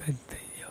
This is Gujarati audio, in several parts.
થઈ જાઓ.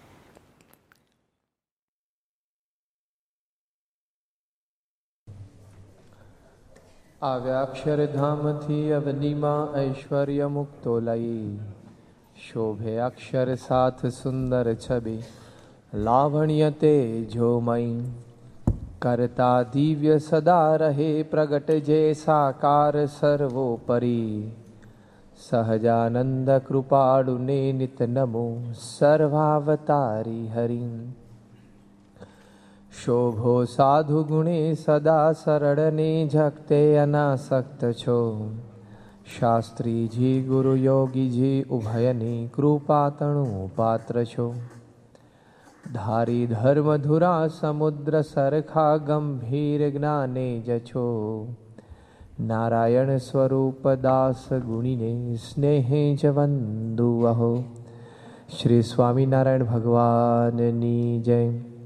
આવ્યા અક્ષરધામથી અવનીમાં ઐશ્વર્ય મુક્તો લઈ, શોભે અક્ષર સાથ સુંદર છબી, લાવણ્ય તેજોમય. કરતા દિવ્ય સદા રહે પ્રગટ જે સાકાર સર્વોપરી, સહજાનંદ કૃપાળુને નિત નમો સર્વાવતારી હરિ. શોભો સાધુ ગુણે સદા સરળને ઝકતે અનાસક્ત છો, શાસ્ત્રીજી ગુરુ યોગીજી ઉભયની કૃપા તણુ પાત્ર છો. ધારી ધર્મધુરા સમુદ્ર સરખા ગંભીર જ્ઞાને જ છો, નારાયણ સ્વરૂપ દાસ ગુણીને સ્નેહે જ વંદુ અહો. શ્રી સ્વામિનારાયણ ભગવાનની જય.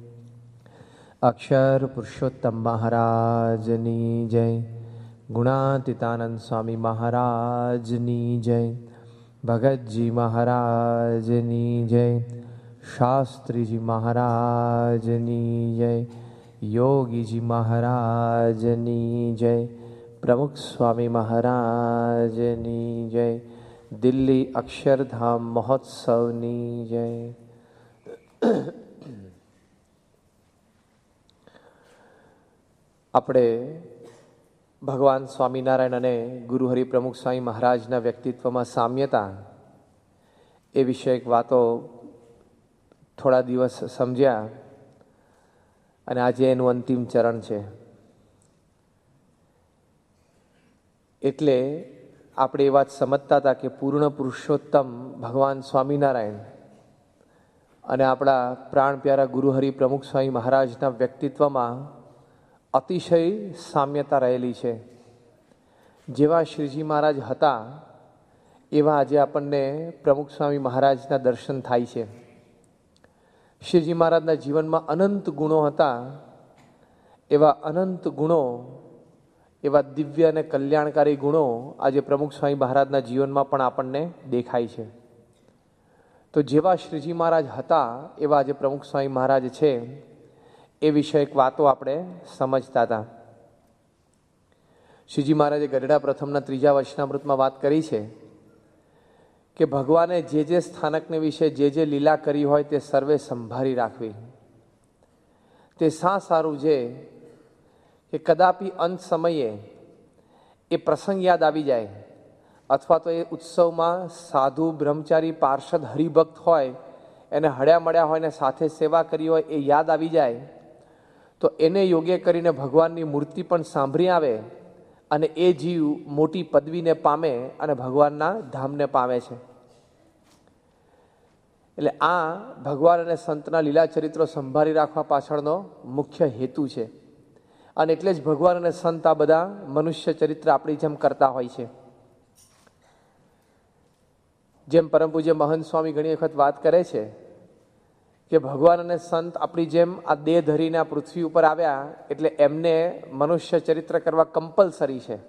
અક્ષર પુરુષોત્તમ મહારાજની જય. ગુણાતીતાનંદ સ્વામી મહારાજની જય. ભગતજી મહારાજની જય. શાસ્ત્રીજી મહારાજની જય. યોગીજી મહારાજની જય. પ્રમુખ સ્વામી મહારાજની જય. દિલ્હી અક્ષરધામ મહોત્સવની જય. આપણે ભગવાન સ્વામિનારાયણ અને ગુરુ હરિ પ્રમુખ સ્વામી મહારાજના વ્યક્તિત્વમાં સામ્યતા એ વિષયક વાતો થોડા દિવસ સમજ્યા અને આજે એનું અંતિમ ચરણ છે. એટલે આપણે એ વાત સમજતા હતા કે પૂર્ણ પુરુષોત્તમ ભગવાન સ્વામિનારાયણ અને આપણા પ્રાણ પ્યારા ગુરુ હરિ પ્રમુખ સ્વામી મહારાજના વ્યક્તિત્વમાં અતિશય સામ્યતા રહેલી છે. જેવા શ્રીજી મહારાજ હતા એવા આજે આપણને પ્રમુખ સ્વામી મહારાજના દર્શન થાય છે. શ્રીજી મહારાજના જીવનમાં અનંત ગુણો હતા. એવા અનંત ગુણો, એવા દિવ્ય અને કલ્યાણકારી ગુણો આજે પ્રમુખ સ્વામી મહારાજના જીવનમાં પણ આપણને દેખાય છે. તો જેવા શ્રીજી મહારાજ હતા એવા આજે પ્રમુખ સ્વામી મહારાજ છે એ વિષયક વાતો આપણે સમજતા હતા. શ્રીજી મહારાજે ગઢડા પ્રથમના 3જા વચનામૃતમાં વાત કરી છે કે ભગવાને જે સ્થાનકને વિશે જે લીલા કરી હોય તે સર્વે સંભાળી રાખવી. તે શા સારું છે કે કદાપી અંત સમયે એ પ્રસંગ યાદ આવી જાય અથવા તો એ ઉત્સવમાં સાધુ બ્રહ્મચારી પાર્ષદ હરિભક્ત હોય એને હળ્યા મળ્યા હોય ને સાથે સેવા કરી હોય એ યાદ આવી જાય તો એને યોગ્ય કરીને ભગવાનની મૂર્તિ પણ સાંભળી આવે અને એ જીવ મોટી પદવીને પામે અને ભગવાનના ધામને પામે છે. એટલે આ ભગવાન અને સંતના લીલા ચરિત્રો સંભાળી રાખવા પાછળનો મુખ્ય હેતુ છે. અને એટલે જ ભગવાન અને સંત આ બધા મનુષ્ય ચરિત્ર આપણી જેમ કરતા હોય છે. જેમ પરમ પૂજ્ય મહંત સ્વામી ઘણી વખત વાત કરે છે કે ભગવાન અને સંત આપણી જેમ આ દેહ ધરીને આ પૃથ્વી ઉપર આવ્યા એટલે એમને મનુષ્ય ચરિત્ર કરવા કમ્પલસરી છે.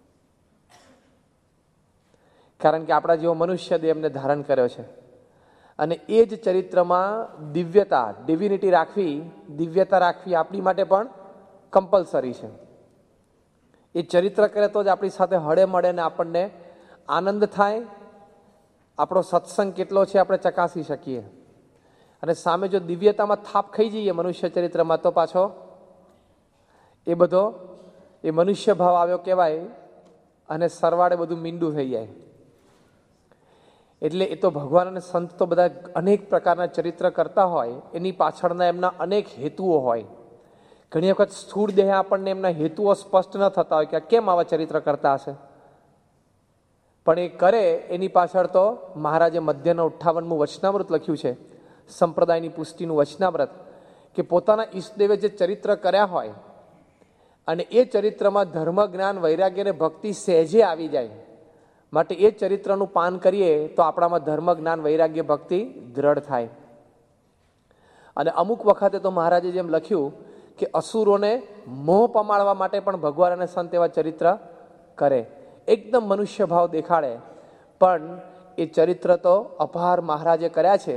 કારણ કે આપણા જેવો મનુષ્ય દેહ એમને ધારણ કર્યો છે અને એ જ ચરિત્રમાં દિવ્યતા, ડિવિનિટી રાખવી, દિવ્યતા રાખવી આપણી માટે પણ કમ્પલસરી છે. એ ચરિત્ર કરે તો જ આપણી સાથે હળે મળે ને આપણને આનંદ થાય. આપણો સત્સંગ કેટલો છે આપણે ચકાસી શકીએ. અને સામે જો દિવ્યતામાં થાપ ખાઈ જઈએ મનુષ્ય ચરિત્રમાં તો પાછો એ બધો એ મનુષ્ય ભાવ આવ્યો કહેવાય અને સરવાળે બધું મીંડું થઈ જાય. એટલે એ તો ભગવાન અને સંત તો બધા અનેક પ્રકારના ચરિત્ર કરતા હોય, એની પાછળના એમના અનેક હેતુઓ હોય. ઘણી વખત સ્થૂળ દેહ આપણને એમના હેતુઓ સ્પષ્ટ ન થતા હોય કે કેમ આવા ચરિત્ર કરતા હશે, પણ એ કરે એની પાછળ તો મહારાજે મધ્યના 58મું વચનામૃત લખ્યું છે, સંપ્રદાયની પુષ્ટિનું વચનામૃત, કે પોતાના ઈષ્ટદેવે જે ચરિત્ર કર્યા હોય અને એ ચરિત્રમાં ધર્મ, જ્ઞાન, વૈરાગ્ય અને ભક્તિ સહેજે આવી જાય, માટે એ ચરિત્રનું પાન કરીએ તો આપણામાં ધર્મ, જ્ઞાન, વૈરાગ્ય, ભક્તિ દ્રઢ થાય. અને અમુક વખતે તો મહારાજે જેમ લખ્યું કે અસુરોને મોહ પમાડવા માટે પણ ભગવાન અને સંત એવા ચરિત્ર કરે, એકદમ મનુષ્ય ભાવ દેખાડે, પણ એ ચરિત્ર તો અપાર મહારાજે કર્યા છે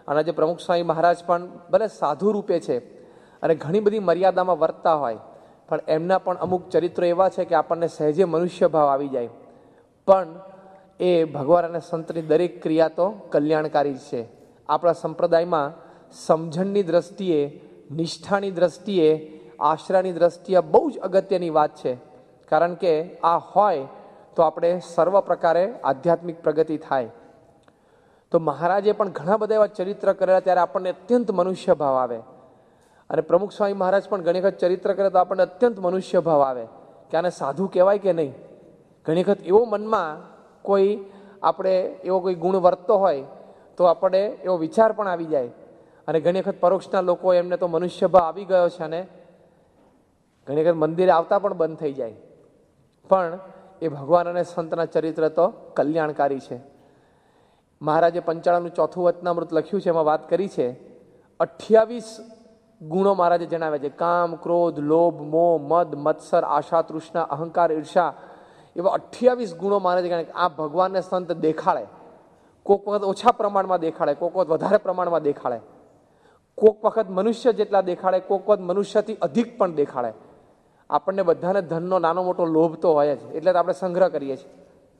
અને જે પ્રમુખ સ્વામી મહારાજ પણ ભલે સાધુ રૂપે છે અને ઘણી બધી મર્યાદામાં વર્તતા હોય, પણ એમના પણ અમુક ચરિત્રો એવા છે કે આપણને સહેજે મનુષ્ય ભાવ આવી જાય. પણ એ ભગવાન અને સંતની દરેક ક્રિયા તો કલ્યાણકારી છે. આપણા સંપ્રદાયમાં સમજણની દ્રષ્ટિએ, નિષ્ઠાની દ્રષ્ટિએ, આશરાની દ્રષ્ટિએ બહુ જ અગત્યની વાત છે. કારણ કે આ હોય તો આપણે સર્વ પ્રકારે આધ્યાત્મિક પ્રગતિ થાય. તો મહારાજે પણ ઘણા બધા એવા ચરિત્ર કરેલા, ત્યારે આપણને અત્યંત મનુષ્ય ભાવ આવે. અને પ્રમુખ સ્વામી મહારાજ પણ ઘણી વખત ચરિત્ર કરે તો આપણને અત્યંત મનુષ્ય ભાવ આવે કે આને સાધુ કહેવાય કે નહીં. ઘણી વખત એવો મનમાં કોઈ આપણે એવો કોઈ ગુણ વર્તતો હોય તો આપણે એવો વિચાર પણ આવી જાય. અને ઘણી વખત પરોક્ષના લોકો એમને તો મનુષ્ય ભાવ આવી ગયો છે અને ઘણી વખત મંદિરે આવતા પણ બંધ થઈ જાય. પણ એ ભગવાન અને સંતના ચરિત્ર તો કલ્યાણકારી છે. મહારાજે પંચાળાનું ચોથું વચનામૃત લખ્યું છે, એમાં વાત કરી છે 28 ગુણો મહારાજે જણાવ્યા છે. કામ, ક્રોધ, લોભ, મોહ, મદ, મત્સર, આશા, તૃષ્ણા, અહંકાર, ઈર્ષા, એવા 28 ગુણો મહારાજે કહે આ ભગવાનને સંત દેખાડે. કોઈક વખત ઓછા પ્રમાણમાં દેખાડે, કોઈક વખત વધારે પ્રમાણમાં દેખાડે, કોઈક વખત મનુષ્ય જેટલા દેખાડે, કોઈક વખત મનુષ્યથી અધિક પણ દેખાડે. આપણને બધાને ધનનો નાનો મોટો લોભ તો હોય જ, એટલે તો આપણે સંગ્રહ કરીએ છીએ.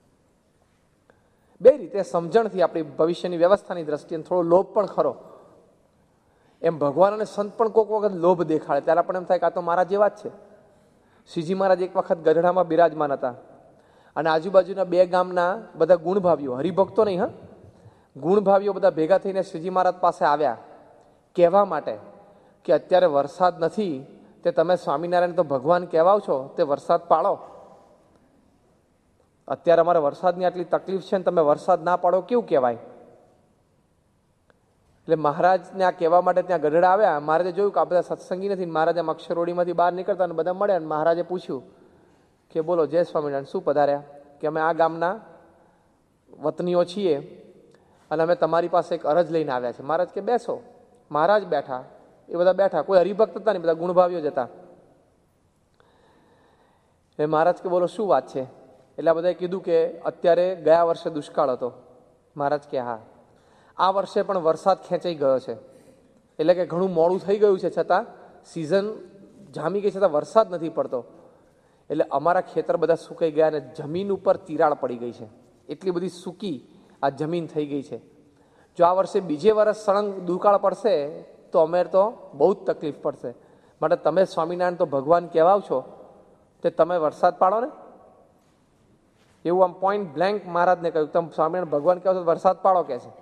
બે રીતે સમજણથી આપણી ભવિષ્યની વ્યવસ્થાની દ્રષ્ટિએ થોડો લોભ પણ ખરો. એમ ભગવાન અને સંત પણ કોઈક વખત લોભ દેખાડે, ત્યારે આપણને એમ થાય કે આ તો મારા જેવા જ છે. શ્રીજી મહારાજ એક વખત ગઢડામાં બિરાજમાન હતા અને આજુબાજુના 2 ગામના બધા ગુણભાવીઓ, હરિભક્તો નહીં, હા, ગુણભાવીઓ બધા ભેગા થઈને શ્રીજી મહારાજ પાસે આવ્યા કહેવા માટે કે અત્યારે વરસાદ નથી, તે તમે સ્વામિનારાયણ તો ભગવાન કહેવાઓ છો, તે વરસાદ પાડો. અત્યારે અમારે વરસાદની આટલી તકલીફ છે ને તમે વરસાદ ના પાડો કેવું કહેવાય? એટલે મહારાજને આ કહેવા માટે ત્યાં ગઢડા આવ્યા. મહારાજે જોયું કે આ બધા સત્સંગી નથી. મહારાજ આમ અક્ષરોડીમાંથી બહાર નીકળતા અને બધા મળ્યા અને મહારાજે પૂછ્યું કે બોલો જય સ્વામિનારાયણ, શું પધાર્યા? કે અમે આ ગામના વતનીઓ છીએ અને અમે તમારી પાસે એક અરજ લઈને આવ્યા છે. મહારાજ કે બેસો. મહારાજ બેઠા, એ બધા બેઠા. કોઈ હરિભક્ત હતા નહીં, બધા ગુણભાવીઓ જ હતા. એ મહારાજ કે બોલો શું વાત છે? એટલે આ બધાએ કીધું કે અત્યારે ગયા વર્ષે દુષ્કાળ હતો. મહારાજ કે હા, આ વર્ષે પણ વરસાદ ખેંચાઈ ગયો છે, એટલે કે ઘણું મોડું થઈ ગયું છે, છતાં સિઝન જામી ગઈ છતાં વરસાદ નથી પડતો. એટલે અમારા ખેતર બધા સુકાઈ ગયા અને જમીન ઉપર તિરાડ પડી ગઈ છે. એટલી બધી સૂકી આ જમીન થઈ ગઈ છે. જો આ વર્ષે બીજે વર્ષ સળંગ દુકાળ પડશે તો અમે તો બહુ જ તકલીફ પડશે. માટે તમે સ્વામિનારાયણ તો ભગવાન કહેવાઓ છો, તે તમે વરસાદ પાડો ને. એવું આમ પોઈન્ટ બ્લેન્ક મહારાજને કહ્યું, તમે સ્વામિનારાયણ ભગવાન કહેવો છો વરસાદ પાડો કે છે.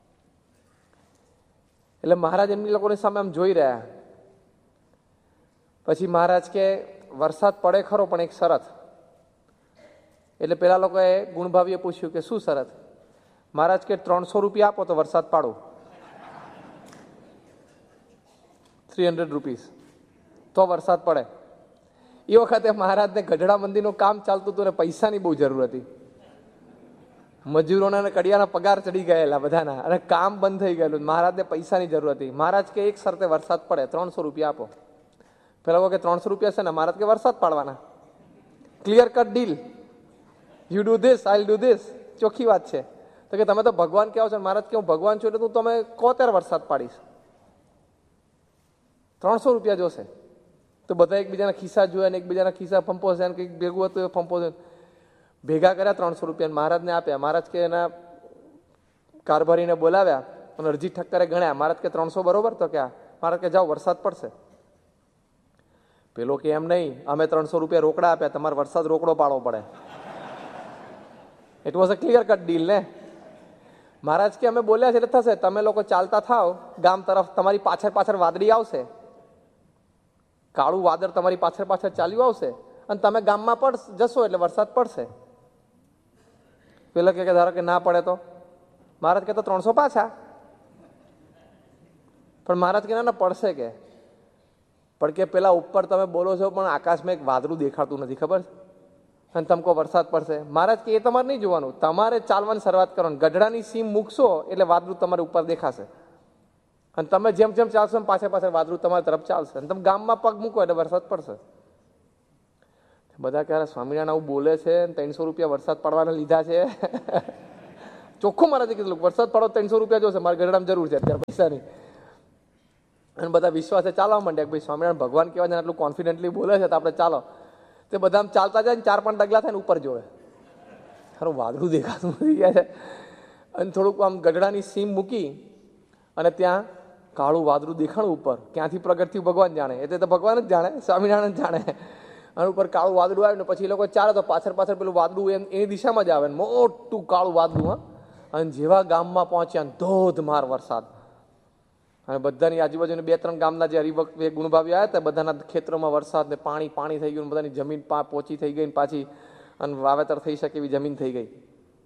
એટલે મહારાજ એમની લોકોની સામે આમ જોઈ રહ્યા. પછી મહારાજ કે વરસાદ પડે ખરો પણ એક શરત. એટલે પેલા લોકોએ ગુણભાવીએ પૂછ્યું કે શું શરત? મહારાજ કે 300 રૂપિયા આપો તો વરસાદ પાડું. 300 રૂપીસ તો વરસાદ પડે. એ વખતે મહારાજને ગઢડા મંદિરનું કામ ચાલતું હતું ને પૈસાની બહુ જરૂર હતી. મજૂરોના અને કડિયાના પગાર ચડી ગયેલા બધાના અને કામ બંધ થઈ ગયેલું. મહારાજને પૈસાની જરૂર હતી. મહારાજ કે એક શરતે વરસાદ પડે, 300 રૂપિયા આપો. પેલા કે 300 રૂપિયા છે ને? મહારાજ કે વરસાદ પાડવાના. Clear cut deal, you do this, I do this. ચોખ્ખી વાત છે. તો કે તમે તો ભગવાન કહો છો. મહારાજ કે હું ભગવાન છું એટલે તું તમે કહો ત્યારે વરસાદ પાડીશ. 300 રૂપિયા જોશે. તો બધા એકબીજાના ખિસ્સા જોયા ને એકબીજાના ખિસ્સા ફંપો છે ને કંઈક ભેગું હતું ફંપો છે. ભેગા કર્યા 300 રૂપિયા મહારાજને આપ્યા. મહારાજ કે એના કારભારીને બોલાવ્યા અને અરજી ઠક્કરે ગણ્યા. મહારાજ કે 300 બરોબર? તો કે મહારાજ કે જાઓ વરસાદ પડશે. પેલો કે એમ નહીં, અમે 300 રૂપિયા રોકડા આપ્યા, તમારે વરસાદ રોકડો પાડવો પડે. It was a clear cut deal ને. મહારાજ કે અમે બોલ્યા છે એટલે થશે. તમે લોકો ચાલતા થાવ ગામ તરફ, તમારી પાછળ પાછળ વાદળી આવશે, કાળું વાદળ તમારી પાછળ પાછળ ચાલ્યું આવશે અને તમે ગામમાં જશો એટલે વરસાદ પડશે. પેલા કે ધારો કે ના પડે તો? મહારાજ કે તો 300 પાછા. પણ મહારાજ કે ના પડશે કે. પણ કે પેલા ઉપર તમે બોલો છો પણ આકાશમાં એક વાદળું દેખાતું નથી, ખબર છે? અને તમે કહો વરસાદ પડશે. મહારાજ કે એ તમારે નહીં જોવાનું, તમારે ચાલવાની શરૂઆત કરવાની. ગઢડાની સીમ મૂકશો એટલે વાદળું તમારે ઉપર દેખાશે અને તમે જેમ જેમ ચાલશો એમ પાછળ પાછળ વાદળું તમારી તરફ ચાલશે અને તમે ગામમાં પગ મૂકો એટલે વરસાદ પડશે. બધા ક્યારે સ્વામિનારાયણ આવું બોલે છે, 300 રૂપિયા વરસાદ પડવાના લીધા છે. ચોખ્ખું મહારાજે કીધું વરસાદ પડો 300 રૂપિયા જોશે, મારે ગરડામાં જરૂર છે અત્યારે પૈસા નહીં. અને બધા વિશ્વાસે ચાલવા માંડ્યા કે ભાઈ સ્વામિનારાયણ ભગવાન કહેવાય છે, આટલું કોન્ફિડન્ટલી બોલે છે તો આપણે ચાલો. તે બધા ચાલતા જાય ને 4-5 ડગલા થાય ને ઉપર જોવે, ખરું વાદળું દેખાતું થઈ ગયા છે. અને થોડુંક આમ ગઢડાની સીમ મૂકી અને ત્યાં કાળું વાદળું દેખાણું ઉપર, ક્યાંથી પ્રગટ થયું ભગવાન જાણે, એટલે તો ભગવાન જ જાણે, સ્વામિનારાયણ જાણે. અને ઉપર કાળું વાદળું આવે ને પછી એ લોકો ચાલે તો પાછળ પેલું વાદળું એની દિશામાં જ આવે ને મોટું કાળું વાદળું. હા, અને જેવા ગામમાં પહોંચ્યા ધોધમાર વરસાદ, અને બધાની આજુબાજુને 2-3 ગામના જે હરિભક્ત ગુણભાવી આવ્યા હતા બધાના ખેતરોમાં વરસાદ ને પાણી થઈ ગયું, બધાની જમીન પોચી થઈ ગઈ, પાછી અને વાવેતર થઈ શકે એવી જમીન થઈ ગઈ.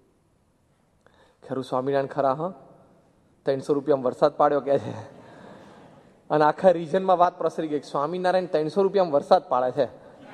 ખરું સ્વામિનારાયણ ખરા. હા, 300 રૂપિયામાં વરસાદ પાડ્યો કે છે. અને આખા રિજનમાં વાત પ્રસરી ગઈ, સ્વામિનારાયણ 300 રૂપિયામાં વરસાદ પાડે છે.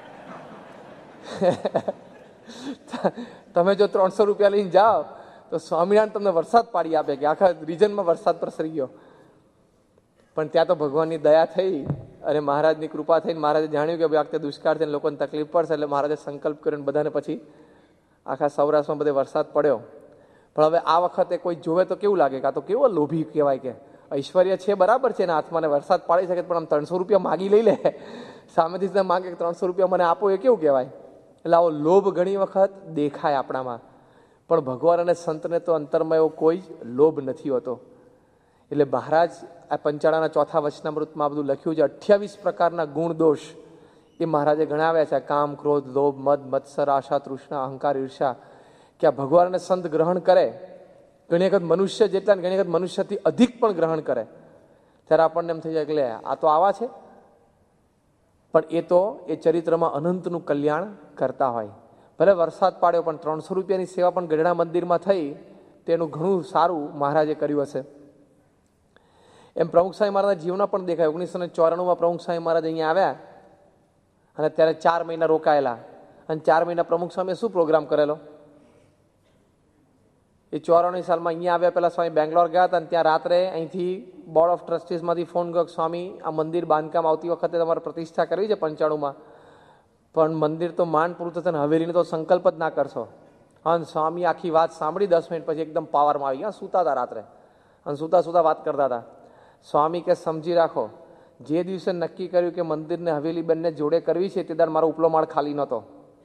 તમે જો 300 રૂપિયા લઈને જાઓ તો સ્વામિનારાયણ તમને વરસાદ પાડી આપે કે આખા રિજનમાં વરસાદ પ્રસરી ગયો. પણ ત્યાં તો ભગવાનની દયા થઈ અને મહારાજની કૃપા થઈને મહારાજે જાણ્યું કે ભાઈ આ વખતે દુષ્કાળ છે, લોકોને તકલીફ પડશે, એટલે મહારાજે સંકલ્પ કર્યો ને બધાને પછી આખા સૌરાષ્ટ્રમાં બધે વરસાદ પડ્યો. પણ હવે આ વખતે કોઈ જોવે તો કેવું લાગે કે આ તો કેવો લોભી કહેવાય, કે ઐશ્વર્ય છે બરાબર છે એના હાથમાં, વરસાદ પાડી શકે, પણ આમ 300 રૂપિયા માગી લઈ લે, સામેથી માગે કે 300 રૂપિયા મને આપો, એ કેવું કહેવાય. એટલે આવો લોભ ઘણી વખત દેખાય આપણામાં, પણ ભગવાન અને સંતને તો અંતરમાં એવો કોઈ લોભ નથી હોતો. એટલે મહારાજ આ પંચાળાના 4થા વચનામૃતમાં બધું લખ્યું છે. 28 પ્રકારના ગુણ દોષ એ મહારાજે ગણાવ્યા છે. કામ, ક્રોધ, લોભ, મદ, મત્સર, આશા, તૃષ્ણા, અહંકાર, ઈર્ષા, કે આ ભગવાન અને સંત ગ્રહણ કરે, ઘણી વખત મનુષ્ય જેટલા, ઘણી વખત મનુષ્યથી અધિક પણ ગ્રહણ કરે, ત્યારે આપણને એમ થઈ જાય કે લે આ તો આવા છે. પણ એ તો એ ચરિત્રમાં અનંતનું કલ્યાણ કરતા હોય. ભલે વરસાદ પાડ્યો પણ 300 રૂપિયાની સેવા પણ ગઢડા મંદિરમાં થઈ, તેનું ઘણું સારું મહારાજે કર્યું હશે. એમ પ્રમુખ સ્વામી મહારાજના જીવના પણ દેખાય. 1994માં પ્રમુખ સ્વામી મહારાજ અહીંયા આવ્યા અને ત્યારે 4 મહિના રોકાયેલા. અને 4 મહિના પ્રમુખ સ્વામીએ શું પ્રોગ્રામ કરેલો, એ 94 સાલમાં અહીંયા આવ્યા પહેલા સ્વામી બેંગ્લોર ગયા હતા, અને ત્યાં રાત્રે અહીંથી બોર્ડ ઓફ ટ્રસ્ટીઝમાંથી ફોન ગયો, સ્વામી આ મંદિર બાંધકામ આવતી વખતે તમારે પ્રતિષ્ઠા કરવી છે 95માં, પણ મંદિર તો માંડ પૂરું થશે ને હવેલીને તો સંકલ્પ જ ના કરશો. અને સ્વામી આખી વાત સાંભળી 10 મિનિટ પછી એકદમ પાવરમાં આવી ગયા. સૂતા હતા રાત્રે અને સૂતા વાત કરતા હતા. સ્વામી કે સમજી રાખો, જે દિવસે નક્કી કર્યું કે મંદિરને હવેલી બંને જોડે કરવી છે, તે દાડ મારો ઉપલો માળ ખાલી નહોતો,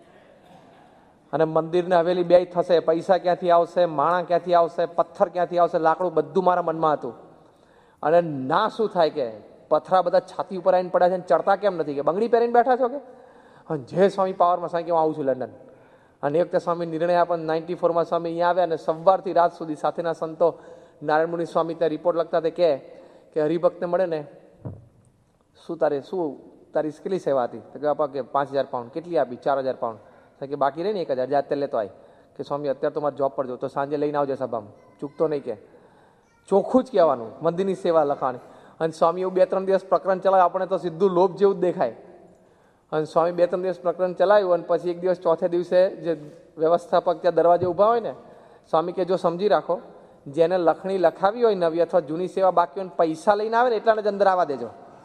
અને મંદિરને હવેલી 2 થશે. પૈસા ક્યાંથી આવશે, માણા ક્યાંથી આવશે, પથ્થર ક્યાંથી આવશે, લાકડું બધું મારા મનમાં હતું. અને ના શું થાય કે પથરા બધા છાતી ઉપર આવીને પડ્યા છે, ચડતા કેમ નથી, કે બંગડી પહેરીને બેઠા છો કે. અને જે સ્વામી પાવરમાં સાંઈ કે હું આવું છું લંડન. અને એક વખતે સ્વામી નિર્ણય આપે 94માં સ્વામી અહીંયા આવ્યા, અને સવારથી રાત સુધી સાથેના સંતો નારાયણ મુનિ સ્વામી ત્યાં રિપોર્ટ લખતા તે કે હરિભક્તને મળે ને શું તારી કેટલી સેવા હતી, તો કે આપા કે 5000 પાઉન્ડ. કેટલી આપી? 4000 પાઉન્ડ. કે બાકી રહી ને 1000, અત્યારે લેતો આવી. કે સ્વામી અત્યારે તો મારે જોબ પર જો, તો સાંજે લઈને આવજો સભામાં, ચૂકતો નહીં. કે ચોખ્ખું જ કહેવાનું, મંદિરની સેવા લખવાની. અને સ્વામી એવું 2-3 દિવસ પ્રકરણ ચલાવ્યું, આપણે તો સીધું લોભ જેવું જ દેખાય. અને સ્વામી 2-3 દિવસ પ્રકરણ ચલાવ્યું, અને પછી એક દિવસ ચોથે દિવસે જે વ્યવસ્થાપક ત્યાં દરવાજે ઊભા હોય ને, સ્વામી કે જો સમજી રાખો, જેને લખણી લખાવી હોય નવી અથવા જૂની સેવા બાકી હોય, પૈસા લઈને આવે ને એટલાને જ અંદર આવવા દેજો,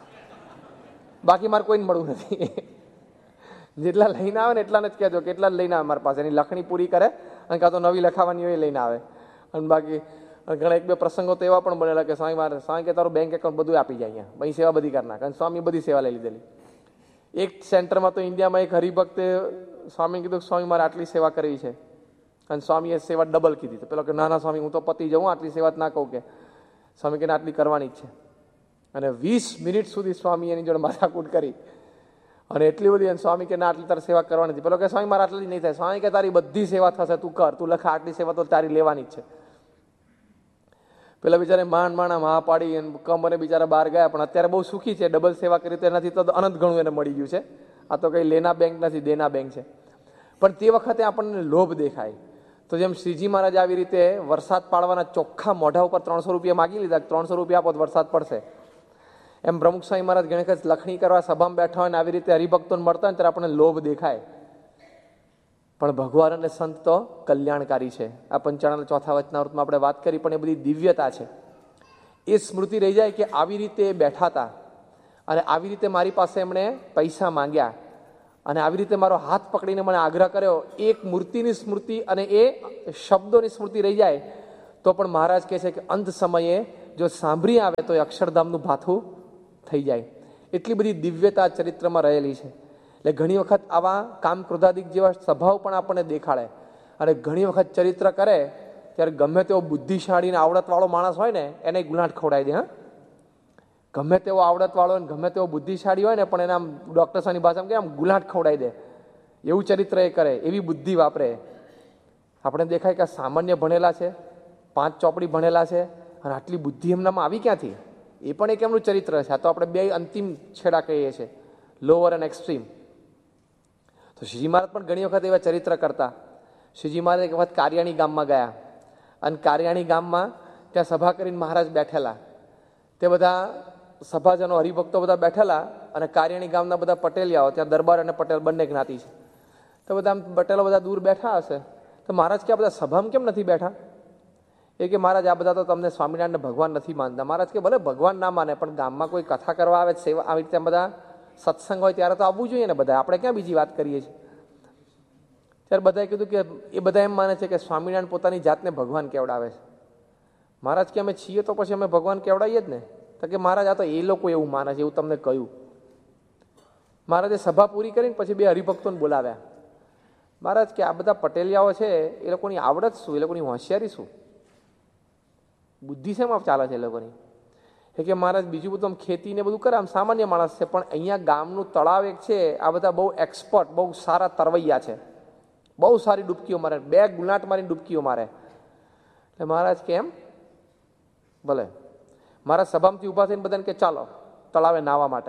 બાકી મારે કોઈને મળવું નથી. જેટલા લઈને આવે ને એટલાને જ કહેજો કે એટલા જ લઈને આવે મારી પાસે, એની લખણી પૂરી કરે, અને કાં તો નવી લખાવાની હોય એ લઈને આવે. અને બાકી ઘણા 1-2 પ્રસંગો તો એવા પણ બનેલા કે સ્વામી કે તારું બેંક એકાઉન્ટ બધું આપી જાય અહીંયા, અહીં સેવા બધી કરી નાખે. અને સ્વામી બધી સેવા લઈ લીધેલી. એક સેન્ટરમાં તો ઇન્ડિયામાં એક હરિભક્તે સ્વામી કીધું સ્વામી મારે આટલી સેવા કરવી છે, અને સ્વામીએ સેવા ડબલ કીધી. તો પેલો કે ના સ્વામી હું તો પતી જાઉં, આટલી સેવા જ ના કહું. કે સ્વામી કે આટલી કરવાની જ છે. અને 20 મિનિટ સુધી સ્વામી એની જોડે માથાકૂટ કરી, અને એટલી બધી. અને સ્વામી કે ના આટલી તારી સેવા કરવાની હતી. પેલો કે સ્વામી મારે આટલી નહીં થાય. સ્વામી કે તારી બધી સેવા થશે, તું કર, તું લખા, આટલી સેવા તો તારી લેવાની જ છે. પેલા બિચારે માંડ હા પાડી અને કમ બિચારા બહાર ગયા, પણ અત્યારે બહુ સુખી છે. ડબલ સેવા કરી તો એનાથી તો અનંત ઘણું એને મળી ગયું છે. આ તો કઈ લેના બેંક નથી, દેના બેંક છે. પણ તે વખતે આપણને લોભ દેખાય. તો જેમ શ્રીજી મહારાજ આવી રીતે વરસાદ પાડવાના ચોખ્ખા મોઢા ઉપર 300 રૂપિયા માગી લીધા, 300 રૂપિયા આપો તો વરસાદ પડશે. એમ પ્રમુખ સ્વામી મહારાજ ઘણી વખત લખણી કરવા સભામાં બેઠા હોય ને આવી રીતે હરિભક્તોને મળતા હોય ત્યારે આપણને લોભ દેખાય. પણ ભગવાન અને સંત તો કલ્યાણકારી છે. આ પંચાળાના 4થા વચનામૃતમાં આપણે વાત કરી, પણ એ બધી દિવ્યતા છે. એ સ્મૃતિ રહી જાય કે આવી રીતે બેઠા હતા, અને આવી રીતે મારી પાસે એમણે પૈસા માંગ્યા, અને આવી રીતે મારો હાથ પકડીને મને આગ્રહ કર્યો. એક મૂર્તિની સ્મૃતિ અને એ શબ્દોની સ્મૃતિ રહી જાય તો પણ મહારાજ કહે છે કે અંત સમયે જો સાંભળી આવે તો એ અક્ષરધામનું ભાથું થઈ જાય. એટલી બધી દિવ્યતા ચરિત્રમાં રહેલી છે. એટલે ઘણી વખત આવા કામ ક્રોધાદિક જેવા સ્વભાવ પણ આપણને દેખાડે. અને ઘણી વખત ચરિત્ર કરે ત્યારે ગમે તેવો બુદ્ધિશાળી ને આવડતવાળો માણસ હોય ને એને ગુલાટ ખવડાવી દે. હા, ગમે તેવો આવડતવાળો ને ગમે તેવો બુદ્ધિશાળી હોય ને પણ એને આમ ડૉક્ટર્સની ભાષામાં કે આમ ગુલાટ ખવડાવી દે એવું ચરિત્ર એ કરે, એવી બુદ્ધિ વાપરે. આપણે દેખાય કે સામાન્ય ભણેલા છે, 5 ચોપડી ભણેલા છે, અને આટલી બુદ્ધિ એમનામાં આવી ક્યાંથી? એ પણ એક એમનું ચરિત્ર છે. આ તો આપણે બે અંતિમ છેડા કહીએ છીએ, લોઅર અને એક્સ્ટ્રીમ. તો શ્રીજી મહારાજ પણ ઘણી વખત એવા ચરિત્ર કરતા. શ્રીજી મહારાજ એક વખત કારિયાણી ગામમાં ગયા અને કારિયાણી ગામમાં ત્યાં સભા કરીને મહારાજ બેઠેલા. તે બધા સભાજનો હરિભક્તો બધા બેઠેલા અને કારિયાણી ગામના બધા પટેલિયાઓ, ત્યાં દરબાર અને પટેલ બંને જ્ઞાતિ છે, તો બધા પટેલો બધા દૂર બેઠા હશે. તો મહારાજ કે આ બધા સભામાં કેમ નથી બેઠા? એ કે મહારાજ આ બધા તો તમને સ્વામિનારાયણ ભગવાન નથી માનતા. મહારાજ કે ભલે ભગવાન ના માને પણ ગામમાં કોઈ કથા કરવા આવે, સેવા આવી રીતે બધા સત્સંગ હોય ત્યારે તો આવવું જોઈએ ને બધા, આપણે ક્યાં બીજી વાત કરીએ છીએ. ત્યારે બધાએ કીધું કે એ બધા એમ માને છે કે સ્વામિનારાયણ પોતાની જાતને ભગવાન કેવડાવે છે. મહારાજ કે અમે છીએ તો પછી અમે ભગવાન કેવડાવીએ જ ને. તો કે મહારાજ આ તો એ લોકો એવું માને છે, એવું તમને કહ્યું. મહારાજે સભા પૂરી કરીને પછી બે હરિભક્તોને બોલાવ્યા. મહારાજ કે આ બધા પટેલિયાઓ છે એ લોકોની આવડત શું, એ લોકોની હોશિયારી શું, બુદ્ધિ શેમાં ચાલે છે એ લોકોની? એ કે મહારાજ બીજું બધું આમ ખેતી ને બધું કરે, આમ સામાન્ય માણસ છે, પણ અહીંયા ગામનું તળાવ એક છે, આ બધા બહુ એક્સપર્ટ, બહુ સારા તરવૈયા છે, બહુ સારી ડૂબકીઓ મારે, 2 ગુલાટ મારીને ડૂબકીઓ મારે. એટલે મહારાજ કેમ ભલે. મારા સભામાંથી ઊભા થઈને બધાને કે ચાલો તળાવે નાહવા માટે.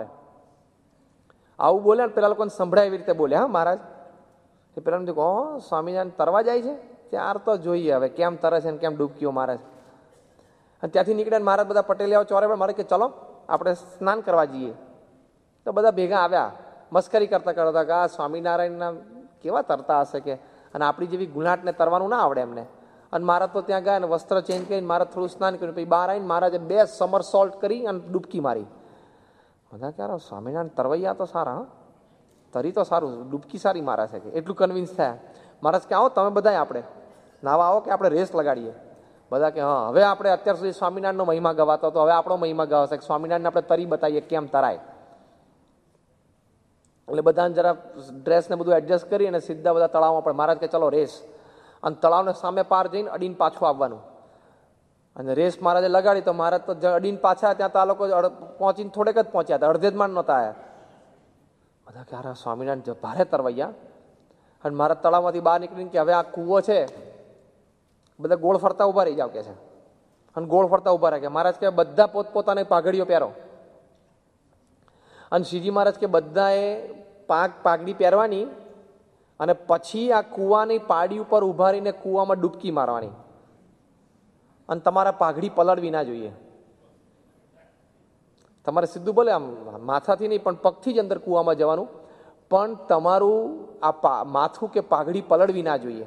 આવું બોલે ને પેલા લોકોને સંભળાય એવી રીતે બોલે. હા મહારાજ એ પેલા કહો સ્વામિનારાયણ તરવા જાય છે, ત્યાર તો જોઈએ હવે કેમ તરે છે ને કેમ ડૂબકીઓ મારે છે. અને ત્યાંથી નીકળ્યા મહારાજ બધા પટેલિયાઓ ચોરે પણ મારે કે ચલો આપણે સ્નાન કરવા જઈએ. તો બધા ભેગા આવ્યા, મસ્કરી કરતા કરતા કે આ સ્વામિનારાયણના કેવા તરતા હશે કે, અને આપણી જેવી ગુલાટને તરવાનું ના આવડે એમને. અને મહારાજ તો ત્યાં ગયા ને વસ્ત્ર ચેન્જ કરીને મહારાજ થોડું સ્નાન કર્યું, પછી બહાર આવીને મહારાજે 2 સમરસોલ્ટ કરી અને ડૂબકી મારી. બધા ક્યારે સ્વામિનારાયણ તરવૈયા તો સારા, હા તરી તો સારું, ડૂબકી સારી મારે છે કે એટલું કન્વિન્સ થયા. મહારાજ કે આવો તમે બધા આપણે નાવા આવો કે આપણે રેસ લગાડીએ. બધા કે હા હવે આપણે અત્યાર સુધી સ્વામિનારાયણનો મહિમા ગવાતો હતો, હવે આપણો મહિમા ગવાશે, સ્વામિનારાયણ આપણે તરી બતાવીએ કેમ તરાય. એટલે બધાને જરા ડ્રેસને બધું એડજસ્ટ કરી અને સીધા બધા તળાવમાં પડે. મહારાજ કે ચલો રેસ, અને તળાવને સામે પાર જઈને અડીને પાછું આવવાનું. અને રેસ મહારાજે લગાડી તો મહારાજ તો અડીને પાછા, ત્યાં તો આ લોકો પહોંચીને થોડેક જ પહોંચ્યા હતા, અડધે જ માંડ નહોતા આવ્યા. બધા કે આ સ્વામિનારાયણ ભારે તરવૈયા. અને મહારાજ તળાવમાંથી બહાર નીકળીને કે હવે આ કૂવો છે, બધા ગોળ ફરતા ઉભા રહી જાવ કે છે. અને ગોળ ફરતા ઉભા રહે કે મહારાજ કે બધા પોતપોતાની પાઘડીઓ પહેરો. અને શ્રીજી મહારાજ કે બધાએ પાઘડી પહેરવાની અને પછી આ કૂવાની પાડી ઉપર ઉભા રહીને કૂવામાં ડૂબકી મારવાની. અને તમારા પાઘડી પલળવી ના જોઈએ. તમારે સીધું બોલે આમ માથાથી નહીં પણ પગથી જ અંદર કૂવામાં જવાનું, પણ તમારું આ માથું કે પાઘડી પલળવી ના જોઈએ.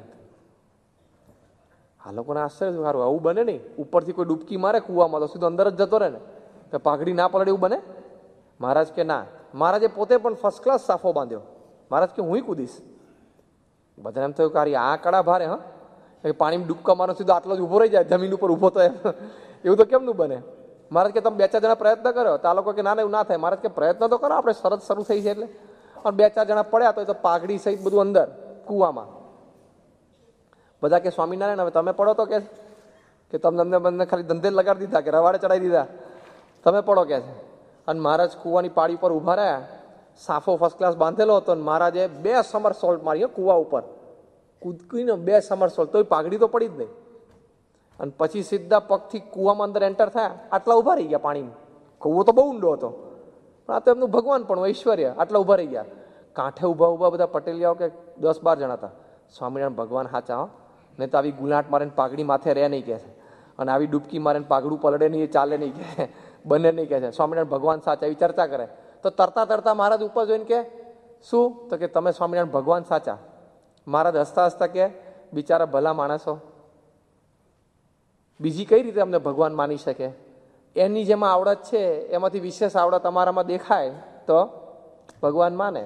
આ લોકોને આશ્ચર્ય સારું, આવું બને નહીં. ઉપરથી કોઈ ડૂબકી મારે કૂવામાં તો સીધો અંદર જ જતો રહે ને, તો પાઘડી ના પલળે એવું બને? મહારાજ કે ના. મહારાજે પોતે પણ ફર્સ્ટ ક્લાસ સાફો બાંધ્યો. મહારાજ કે હું કૂદીશ. બધાને એમ થયું કે આ કડા ભારે, હા પાણીમાં ડૂબકા મારો સીધો આટલો જ ઊભો રહી જાય, જમીન ઉપર ઊભો તો એમ એવું તો કેમનું બને? મહારાજ કે તમે 2-4 જણા પ્રયત્ન કર્યો તો આ લોકો કે ના એવું ના થાય. મહારાજ કે પ્રયત્ન તો કરો, આપણે શરત શરૂ થઈ છે એટલે. અને 2-4 જણા પડ્યા તો પાઘડી સહિત બધું અંદર કૂવામાં. બધા કે સ્વામિનારાયણ હવે તમે પડો તો કે તમને બંને ખાલી ધંધે લગાડી દીધા કે રવાડે ચડાવી દીધા, તમે પડો કે છે. અને મહારાજ કૂવાની પાડી ઉપર ઊભા રહ્યા, સાફો ફર્સ્ટ ક્લાસ બાંધેલો હતો, અને મહારાજે 2 સમરસોલ્ટ મારી કૂવા ઉપર કૂદકીને 2 સમરસોલ્ટ, તોય પાઘડી તો પડી જ નહીં. અને પછી સીધા પગથી કૂવામાં અંદર એન્ટર થયા, આટલા ઊભા રહી ગયા પાણીમાં. કૂવો તો બહુ ઊંડો હતો, પણ આ તો એમનું ભગવાન પણ ઐશ્વર્ય, આટલા ઊભા રહી ગયા. કાંઠે ઊભા બધા પટેલિયાઓ કે 10-12 જણા હતા. સ્વામિનારાયણ ભગવાન સાચા, નહીં તો આવી ગુલાટ મારે પાઘડી માથે રહે નહીં કે છે, અને આવી ડૂબકી મારે પાઘડું પલળે નહીં, ચાલે નહીં કે, બંને નહીં કે છે. સ્વામિનારાયણ ભગવાન સાચા એવી ચર્ચા કરે. તો તરતા તરતા મહારાજ ઉપર જોઈને કે શું? તો કે તમે સ્વામિનારાયણ ભગવાન સાચા. મહારાજ હસતા હસતા કે બિચારા ભલા માણસો, બીજી કઈ રીતે અમને ભગવાન માની શકે? એની જેમાં આવડત છે એમાંથી વિશેષ આવડત અમારામાં દેખાય તો ભગવાન માને.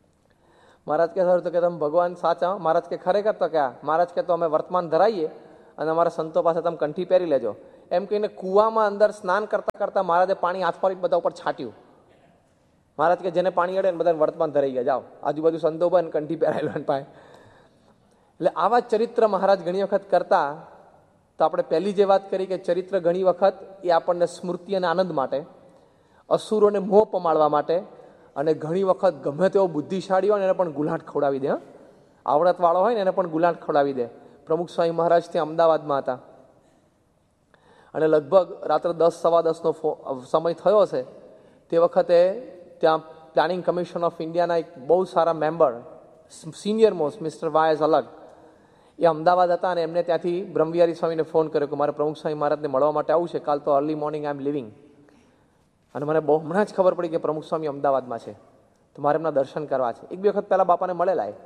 મહારાજ કે સર તો કે તમે ભગવાન સાચા? મહારાજ કે ખરેખર? તો કે મહારાજ કે તો અમે વર્તમાન ધરાઈએ અને અમારા સંતો પાસે તમે કંઠી પહેરી લેજો, એમ કહીને કૂવામાં અંદર સ્નાન કરતા કરતા મહારાજે પાણી હાથ ફરી બધા ઉપર છાંટ્યું. મહારાજ કે જેને પાણી અડે ને બધા વર્તમાન ધરાઈ ગયા, જાઓ આજુબાજુ સંતો બન કંઠી પહેરાયેલો પાય. એટલે આવા ચરિત્ર મહારાજ ઘણી વખત કરતા. તો આપણે પહેલી જે વાત કરી કે ચરિત્ર ઘણી વખત એ આપણને સ્મૃતિ અને આનંદ માટે, અસુરોને મોહ પમાડવા માટે, અને ઘણી વખત ગમે તેવો બુદ્ધિશાળી હોય ને એને પણ ગુલાટ ખવડાવી દે. આવડતવાળો હોય ને એને પણ ગુલાટ ખવડાવી દે. પ્રમુખ સ્વામી મહારાજ ત્યાં અમદાવાદમાં હતા અને લગભગ રાત્રે 10-10:15 સમય થયો હશે. તે વખતે ત્યાં પ્લાનિંગ કમિશન ઓફ ઇન્ડિયાના એક બહુ સારા member, senior most mister voice અલગ, એ અમદાવાદ હતા અને એમને ત્યાંથી બ્રહ્મવિહારી સ્વામીને ફોન કર્યો કે મારે પ્રમુખ સ્વામી મહારાજને મળવા માટે આવું છે, કાલ તો early morning I M living, અને મને બહુ હમણાં જ ખબર પડી કે પ્રમુખ સ્વામી અમદાવાદમાં છે, તો મારે એમના દર્શન કરવા છે. 1-2 વખત પહેલાં બાપાને મળેલા એ.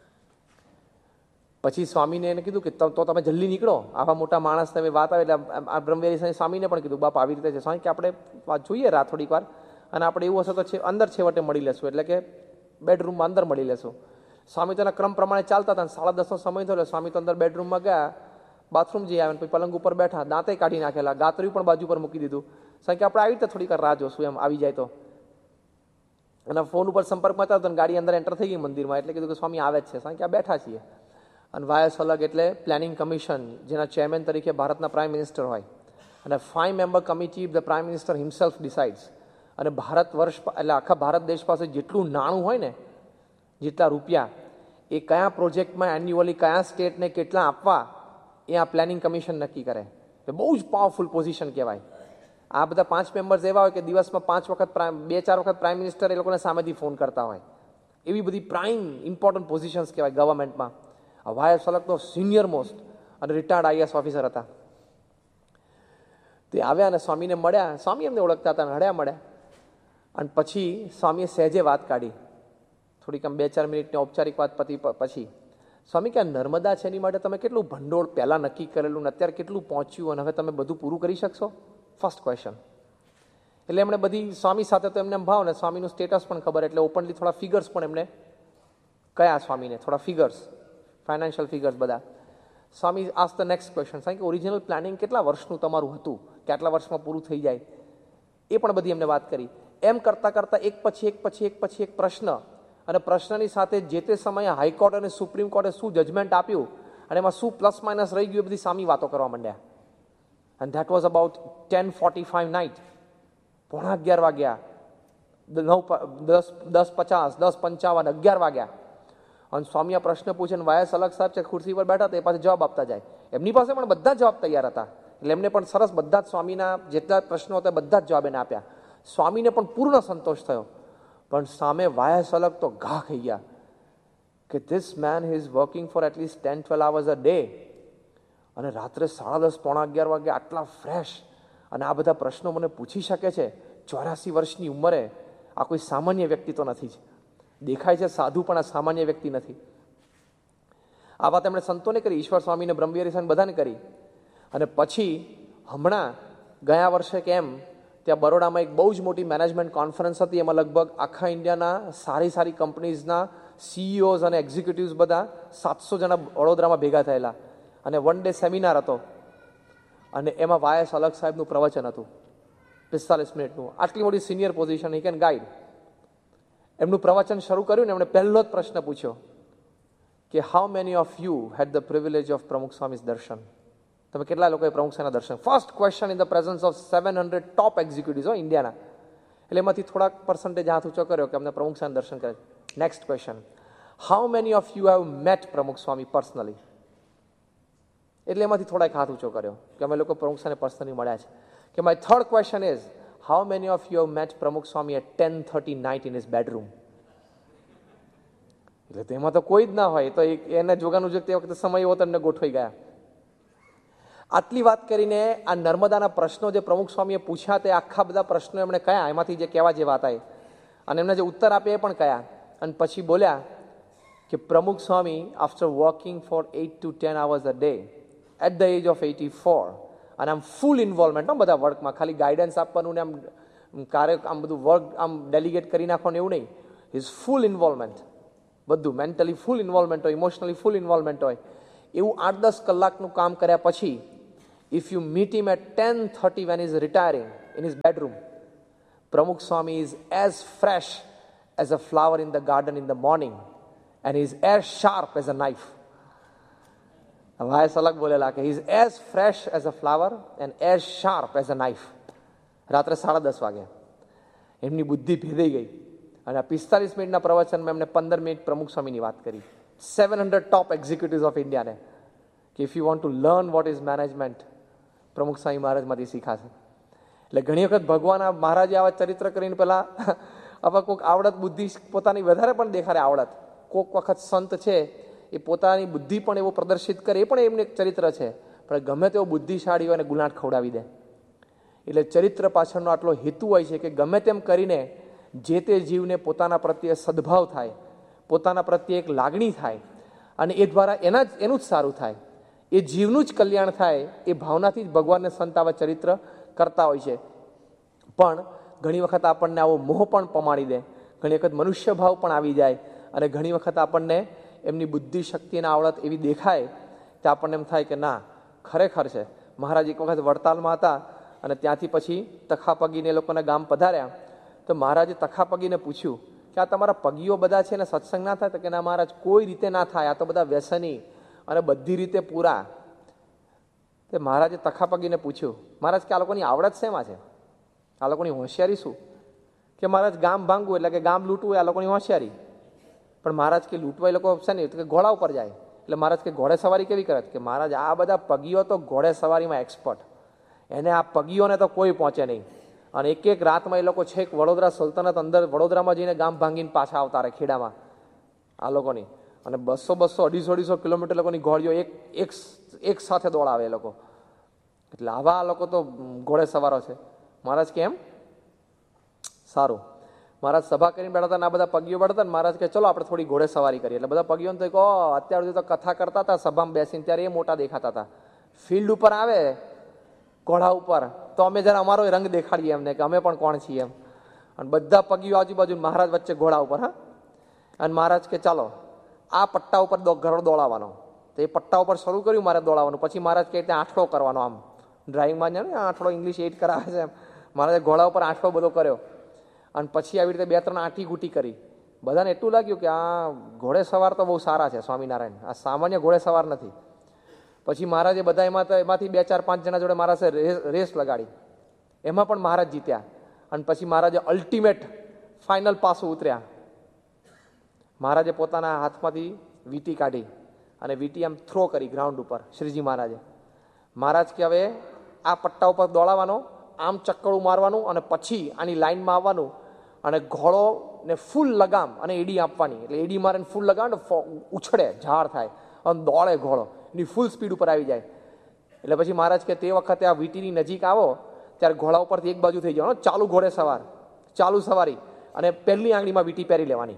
પછી સ્વામીને એને કીધું કે તો તમે જલ્દી નીકળો, આવા મોટા માણસ તમે વાત આવે. એટલે આ બ્રહ્મવિહારી સ્વામીને પણ કીધું બાપા આવી રીતે છે સ્વામી, કે આપણે વાત જોઈએ રાત થોડીક વાર, અને આપણે એવું હશે તો અંદર છેવટે મળી લેશું, એટલે કે બેડરૂમમાં અંદર મળી લેશું. સ્વામી તેના ક્રમ પ્રમાણે ચાલતા હતા. 10:30નો સમય થયો. સ્વામી તો અંદર બેડરૂમમાં ગયા, બાથરૂમ જઈ આવ્યા, પછી પલંગ ઉપર બેઠા, દાંતે કાઢી નાખેલા, ગાતર્યું પણ બાજુ પર મૂકી દીધું. કારણ કે આપણે આવી રીતે થોડીક રાહ જોશું, એમ આવી જાય તો. અને ફોન ઉપર સંપર્કમાં હતા તો ગાડી અંદર એન્ટર થઈ ગઈ મંદિરમાં, એટલે કીધું કે સ્વામી આવે જ છે. કારણ કે આ બેઠા છીએ. અને વાયસ અલગ એટલે પ્લાનિંગ કમિશન, જેના ચેરમેન તરીકે ભારતના પ્રાઇમ મિનિસ્ટર હોય, અને 5 member committee the prime minister himself ડિસાઇડ્સ. અને ભારત વર્ષ એટલે આખા ભારત દેશ પાસે જેટલું નાણું હોય ને, જેટલા રૂપિયા, એ કયા પ્રોજેક્ટમાં એન્યુઅલી કયા સ્ટેટને કેટલા આપવા, એ આ પ્લાનિંગ કમિશન નક્કી કરે. એ બહુ જ પાવરફુલ પોઝિશન કહેવાય. આ બધા 5 મેમ્બર્સ એવા હોય કે દિવસમાં 5 વખત 2-4 વખત પ્રાઇમ મિનિસ્ટર એ લોકોને સામેથી ફોન કરતા હોય. એવી બધી પ્રાઇમ ઇમ્પોર્ટન્ટ પોઝિશન્સ કહેવાય ગવર્મેન્ટમાં. વાયસ અલગ તો સિનિયર મોસ્ટ અને રિટાયર્ડ આઈએસ ઓફિસર હતા. તે આવ્યા અને સ્વામીને મળ્યા. સ્વામી એમને ઓળખતા હતા, હળ્યા મળ્યા. અને પછી સ્વામીએ સહેજે વાત કાઢી, થોડીક આમ 2-4 મિનિટની ઔપચારિક વાત પછી સ્વામી કે આ નર્મદા છે એની માટે તમે કેટલું ભંડોળ પહેલાં નક્કી કરેલું ને અત્યારે કેટલું પહોંચ્યું, અને હવે તમે બધું પૂરું કરી શકશો? First question. એટલે એમણે બધી સ્વામી સાથે તો એમને ભાવ ને સ્વામીનું સ્ટેટસ પણ ખબર, એટલે ઓપનલી થોડા ફિગર્સ પણ એમને કયા સ્વામીને, થોડા ફિગર્સ, ફાઇનાન્શિયલ ફિગર્સ બધા. સ્વામી આસ્ક ધ નેક્સ્ટ ક્વેશ્ચન, કારણ કે ઓરિજિનલ પ્લાનિંગ કેટલા વર્ષનું તમારું હતું, કે આટલા વર્ષમાં પૂરું થઈ જાય, એ પણ બધી એમને વાત કરી. એમ કરતાં કરતાં એક પછી એક પ્રશ્ન, અને પ્રશ્નની સાથે જે તે સમયે હાઈકોર્ટ અને સુપ્રીમ કોર્ટે શું જજમેન્ટ આપ્યું અને એમાં શું પ્લસ માઇનસ રહી ગયું, એ બધી સામી વાતો કરવા માંડ્યા. And that was about 10:45 night, 11:30 વાગ્યા, 10:50, 10:55, 11 વાગ્યા. અને સ્વામી આ પ્રશ્ન પૂછે ને વાયસ અલગ સાહેબ છે ખુરશી પર બેઠા, એ પાસે જવાબ આપતા જાય. એમની પાસે પણ બધા જવાબ તૈયાર હતા, એટલે એમને પણ સરસ બધા જ સ્વામીના જેટલા પ્રશ્નો હતા બધા જ જવાબ એને આપ્યા. સ્વામીને પણ પૂર્ણ સંતોષ થયો. પણ સામે વાયસ અલગ તો ઘા ખાઈ ગયા કે this main is working four at least 10-12 hours a day, અને રાત્રે 10:30, 11:15 વાગે આટલા ફ્રેશ, અને આ બધા પ્રશ્નો મને પૂછી શકે છે 84 વર્ષની ઉંમરે. આ કોઈ સામાન્ય વ્યક્તિ તો નથી જ. દેખાય છે સાધુ, પણ આ સામાન્ય વ્યક્તિ નથી. આ વાત એમણે સંતોને કરી, ઈશ્વર સ્વામીને, બ્રહ્મવિહારી સ્વામી બધાને કરી. અને પછી હમણાં ગયા વર્ષે કેમ ત્યાં બરોડામાં એક બહુ જ મોટી મેનેજમેન્ટ કોન્ફરન્સ હતી. એમાં લગભગ આખા ઇન્ડિયાના સારી કંપનીઝના સીઈઓઝ અને એક્ઝિક્યુટિવ્સ બધા 700 જણા વડોદરામાં ભેગા થયેલા, અને 1 ડે સેમિનાર હતો. અને એમાં વાયસ અલગ સાહેબનું પ્રવચન હતું 45 મિનિટનું. આટલી મોટી senior position, he can guide. એમનું પ્રવચન શરૂ કર્યું ને એમણે પહેલો જ પ્રશ્ન પૂછ્યો કે how many of you had the privilege of પ્રમુખ સ્વામીઝ દર્શન? તમે કેટલા લોકોએ પ્રમુખ સ્વામીના દર્શન? First question in the presence of 700 top executives હોય ઇન્ડિયાના. એટલે એમાંથી થોડાક પર્સન્ટેજ હાથ ઊંચો કર્યો કે અમને પ્રમુખ સ્વામી દર્શન કરે. Next question, how many of you have mat પ્રમુખ સ્વામી પર્સનલી? એટલે એમાંથી થોડાક હાથ ઊંચો કર્યો કે અમે લોકો પ્રમુખ સ્વામી પર્સનલી મળ્યા છે. કે my third question is how many of you have mat પ્રમુખ સ્વામી at 10:30 night in his bedroom? એટલે તેમાં તો કોઈ જ ના હોય, તો એને જોગાનું જો તે વખતે સમય એવો તમને ગોઠવાઈ ગયા. આટલી વાત કરીને આ નર્મદાના પ્રશ્નો જે પ્રમુખ સ્વામીએ પૂછ્યા, તે આખા બધા પ્રશ્નો એમણે કયા, એમાંથી જે કહેવા જેવા હતા, અને એમને જે ઉત્તર આપ્યા એ પણ કયા. અને પછી બોલ્યા કે પ્રમુખ સ્વામી after working four 8 to 10 hours a day at the age of 84, અને આમ ફૂલ ઇન્વોલ્વમેન્ટ, બધા વર્કમાં, ખાલી ગાઈડન્સ આપવાનું ને આમ બધું વર્ક આમ ડેલિગેટ કરી નાખવાનું એવું નહીં. ઇઝ ફૂલ ઇન્વોલ્વમેન્ટ, બધું મેન્ટલી ફૂલ ઇન્વોલ્વમેન્ટ હોય, ઇમોશનલી ફૂલ ઇન્વોલ્વમેન્ટ હોય. એવું 8-10 કલાકનું કામ કર્યા પછી if you meet him at 10:30 when he is retiring in his bedroom, Pramukh Swami is as fresh as a flower in the garden in the morning and he is as sharp as a knife. Voice અલગ બોલેલા કે he is as fresh as a flower and as sharp as a knife. રાત્રે 10:30 વાગે એમની બુદ્ધિ ભેદાઈ ગઈ અને આ 45 મિનિટના પ્રવચનમાં એમને 15 મિનિટ પ્રમુખ સ્વામીની વાત કરી. 700 ટોપ એક્ઝિક્યુટિવ્સ ઓફ ઇન્ડિયાને કે if you want to learn what is management, પ્રમુખ સ્વામી મહારાજમાંથી શીખાશે. એટલે ઘણી વખત ભગવાન આ મહારાજે આવા ચરિત્ર કરીને પેલા આવા કોઈક આવડત બુદ્ધિ પોતાની વધારે પણ દેખાડે આવડત. કોઈક વખત સંત છે એ પોતાની બુદ્ધિ પણ એવો પ્રદર્શિત કરે, એ પણ એમને એક ચરિત્ર છે, પણ ગમે તેવો બુદ્ધિશાળી હોય અને ગુલાટ ખવડાવી દે. એટલે ચરિત્ર પાછળનો આટલો હેતુ હોય છે કે ગમે તેમ કરીને જે તે જીવને પોતાના પ્રત્યે સદભાવ થાય, પોતાના પ્રત્યે એક લાગણી થાય અને એ દ્વારા એનું જ સારું થાય, એ જીવનું જ કલ્યાણ થાય, એ ભાવનાથી જ ભગવાનને સંત આવા ચરિત્ર કરતા હોય છે. પણ ઘણી વખત આપણને આવો મોહ પણ પમાડી દે, ઘણી વખત મનુષ્ય ભાવ પણ આવી જાય અને ઘણી વખત આપણને એમની બુદ્ધિ શક્તિના આવડત એવી દેખાય કે આપણને એમ થાય કે ના ખરેખર છે. મહારાજ એક વખત વડતાલમાં હતા અને ત્યાંથી પછી તખાપગીને એ લોકોના ગામ પધાર્યા તો મહારાજે તખાપગીને પૂછ્યું કે આ તમારા પગીઓ બધા છે ને સત્સંગ ના થાય? તો કે ના મહારાજ, કોઈ રીતે ના થાય, આ તો બધા વ્યસની અને બધી રીતે પૂરા. તે મહારાજે તખાપગીને પૂછ્યું, મહારાજ કે આ લોકોની આવડત શેમાં છે? આ લોકોની હોશિયારી શું? કે મહારાજ ગામ ભાંગવું એટલે કે ગામ લૂંટવું આ લોકોની હોશિયારી. પણ મહારાજ કે લૂંટવા એ લોકો છે ને કે ઘોડા ઉપર જાય. એટલે મહારાજ કે ઘોડે સવારી કેવી કરે? કે મહારાજ આ બધા પગીઓ તો ઘોડે સવારીમાં એક્સપર્ટ, એને આ પગીઓને તો કોઈ પહોંચે નહીં. અને એક એક રાતમાં એ લોકો છેક વડોદરા સલ્તનત અંદર વડોદરામાં જઈને ગામ ભાંગીને પાછા આવતા રહે ખેડામાં આ લોકોની. અને 200, 250 કિલોમીટર લોકોની ઘોડીઓ એક સાથે દોડાવે એ લોકો. એટલે આવા લોકો તો ઘોડે સવારો છે. મહારાજ કે એમ સારું. મહારાજ સભા કરીને બેઠા હતા ને આ બધા પગીઓ બેઠા ને મહારાજ કે ચલો આપણે થોડી ઘોડે સવારી કરીએ. એટલે બધા પગીઓને તો કહો અત્યાર સુધી તો કથા કરતા હતા સભામાં બેસીને, ત્યારે એ મોટા દેખાતા હતા. ફિલ્ડ ઉપર આવે ઘોડા ઉપર તો અમે જરા અમારો રંગ દેખાડીએ એમને કે અમે પણ કોણ છીએ એમ. અને બધા પગીઓ આજુબાજુ, મહારાજ વચ્ચે ઘોડા ઉપર. હા, અને મહારાજ કે ચાલો આ પટ્ટા ઉપર ઘરો દોડાવવાનો. તો એ પટ્ટા ઉપર શરૂ કર્યું મારે દોડાવવાનું. પછી મહારાજ કે ત્યાં આંઠડો કરવાનો, આમ ડ્રાઇવિંગમાં જાણે આંઠડો ઇંગ્લિશ 8 કરાવે છે એમ મહારાજે ઘોડા ઉપર આંઠડો બધો કર્યો. અને પછી આવી રીતે 2-3 આંટી ગુટી કરી. બધાને એટલું લાગ્યું કે આ ઘોડે સવાર તો બહુ સારા છે સ્વામિનારાયણ, આ સામાન્ય ઘોડે સવાર નથી. પછી મહારાજે બધા એમાંથી 2, 4, 5 જણા જોડે મહારાજે રેસ લગાડી, એમાં પણ મહારાજ જીત્યા. અને પછી મહારાજે અલ્ટિમેટ ફાઇનલ પાસું ઉતર્યા. મહારાજે પોતાના હાથમાંથી વીંટી કાઢી અને વીંટી આમ થ્રો કરી ગ્રાઉન્ડ ઉપર શ્રીજી મહારાજે. મહારાજ કે હવે આ પટ્ટા ઉપર દોડાવવાનો, આમ ચક્કડું મારવાનું અને પછી આની લાઈનમાં આવવાનું અને ઘોડોને ફૂલ લગામ અને એડી આપવાની. એટલે એડી મારે ફૂલ લગામ ઉછળે, ઝાડ થાય અને દોડે ઘોડો, એની ફૂલ સ્પીડ ઉપર આવી જાય. એટલે પછી મહારાજ કે તે વખતે આ વીંટીની નજીક આવો ત્યારે ઘોડા ઉપરથી એક બાજુ થઈ જવાનો, ચાલુ ઘોડે સવાર, ચાલુ સવારી, અને પહેલી આંગળીમાં વીંટી પહેરી લેવાની.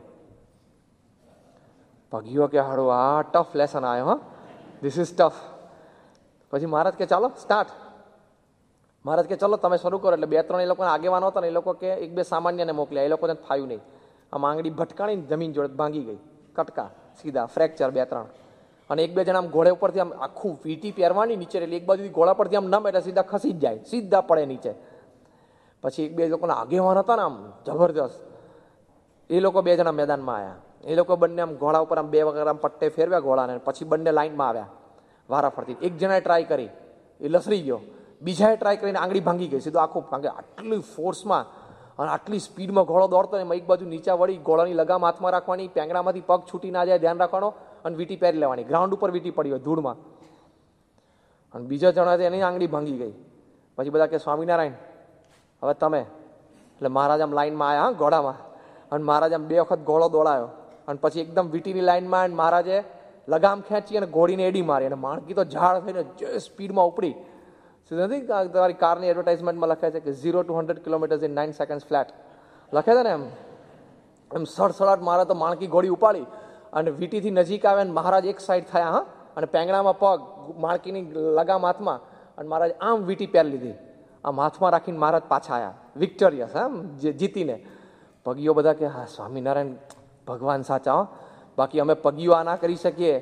પગીઓ કે હાડો આ ટફ લેસન આવ્યો, હા ધીસ ઇઝ ટફ. પછી મહારાજ કે ચાલો સ્ટાર્ટ. મહારાજ કે ચલો તમે શરૂ કરો. એટલે 2-3 એ લોકોને આગેવાનો હતા ને એ લોકો કે 1-2 સામાન્યને મોકલ્યા. એ લોકોને ફાવ્યું નહીં. આમ આંગળી ભટકાણીને જમીન જોડે ભાંગી ગઈ, કટકા સીધા ફ્રેક્ચર 2-3. અને 1-2 જણા આમ ઘોડે ઉપરથી આમ આખું વીંટી પહેરવાની નીચે, એટલે એક બાજુથી ઘોડા પરથી આમ નમ એટલે સીધા ખસી જ જાય, સીધા પડે નીચે. પછી 1-2 લોકોના આગેવાન હતા ને આમ જબરજસ્ત, એ લોકો 2 જણા મેદાનમાં આવ્યા. એ લોકો બંને આમ ઘોડા ઉપર આમ 2 વખત આમ પટ્ટે ફેરવ્યા ઘોડાને. પછી બંને લાઈનમાં આવ્યા વારાફરતી. એક જણાએ ટ્રાય કરી, એ લસરી ગયો. બીજાએ ટ્રાય કરીને આંગળી ભાંગી ગઈ સીધું આખું. કારણ કે આટલી ફોર્સમાં અને આટલી સ્પીડમાં ઘોડો દોડતો એમાં એક બાજુ નીચા વળી ઘોડાની લગામ હાથમાં રાખવાની, પેંગડામાંથી પગ છૂટી ના જાય ધ્યાન રાખવાનો, અને વીંટી પહેરી લેવાની. ગ્રાઉન્ડ ઉપર વીંટી પડી હોય ધૂળમાં. અને બીજા જણા એની આંગળી ભાંગી ગઈ. પછી બધા કે સ્વામિનારાયણ હવે તમે. એટલે મહારાજ આમ લાઈનમાં આવ્યા, હા ઘોડામાં. અને મહારાજ આમ 2 વખત ઘોડો દોડાયો અને પછી એકદમ વીંટીની લાઈનમાં મહારાજે લગામ ખેંચી અને ઘોડીને એડી મારી. અને માણકી તો ઝાડ થઈને જે સ્પીડમાં ઉપડી. નથી તમારી કારની એડવર્ટાઇઝમેન્ટમાં લખે છે કે 0 to 100 kilometres in 9 seconds flat લખે છે ને એમ સડસડાટ મારે તો માણકી ઘોડી ઉપાડી અને વીંટીથી નજીક આવે ને મહારાજ એક સાઈડ થયા, હા, અને પેંગડામાં પગ, માણકીની લગામ હાથમાં, અને મહારાજ આમ વીંટી પહેરી લીધી. આમ હાથમાં રાખીને મહારાજ પાછા આવ્યા વિક્ટોરિયસ, હા, જીતીને. પગીઓ બધા કે હા સ્વામિનારાયણ ભગવાન સાચા, બાકી અમે પગીઓ આ ના કરી શકીએ,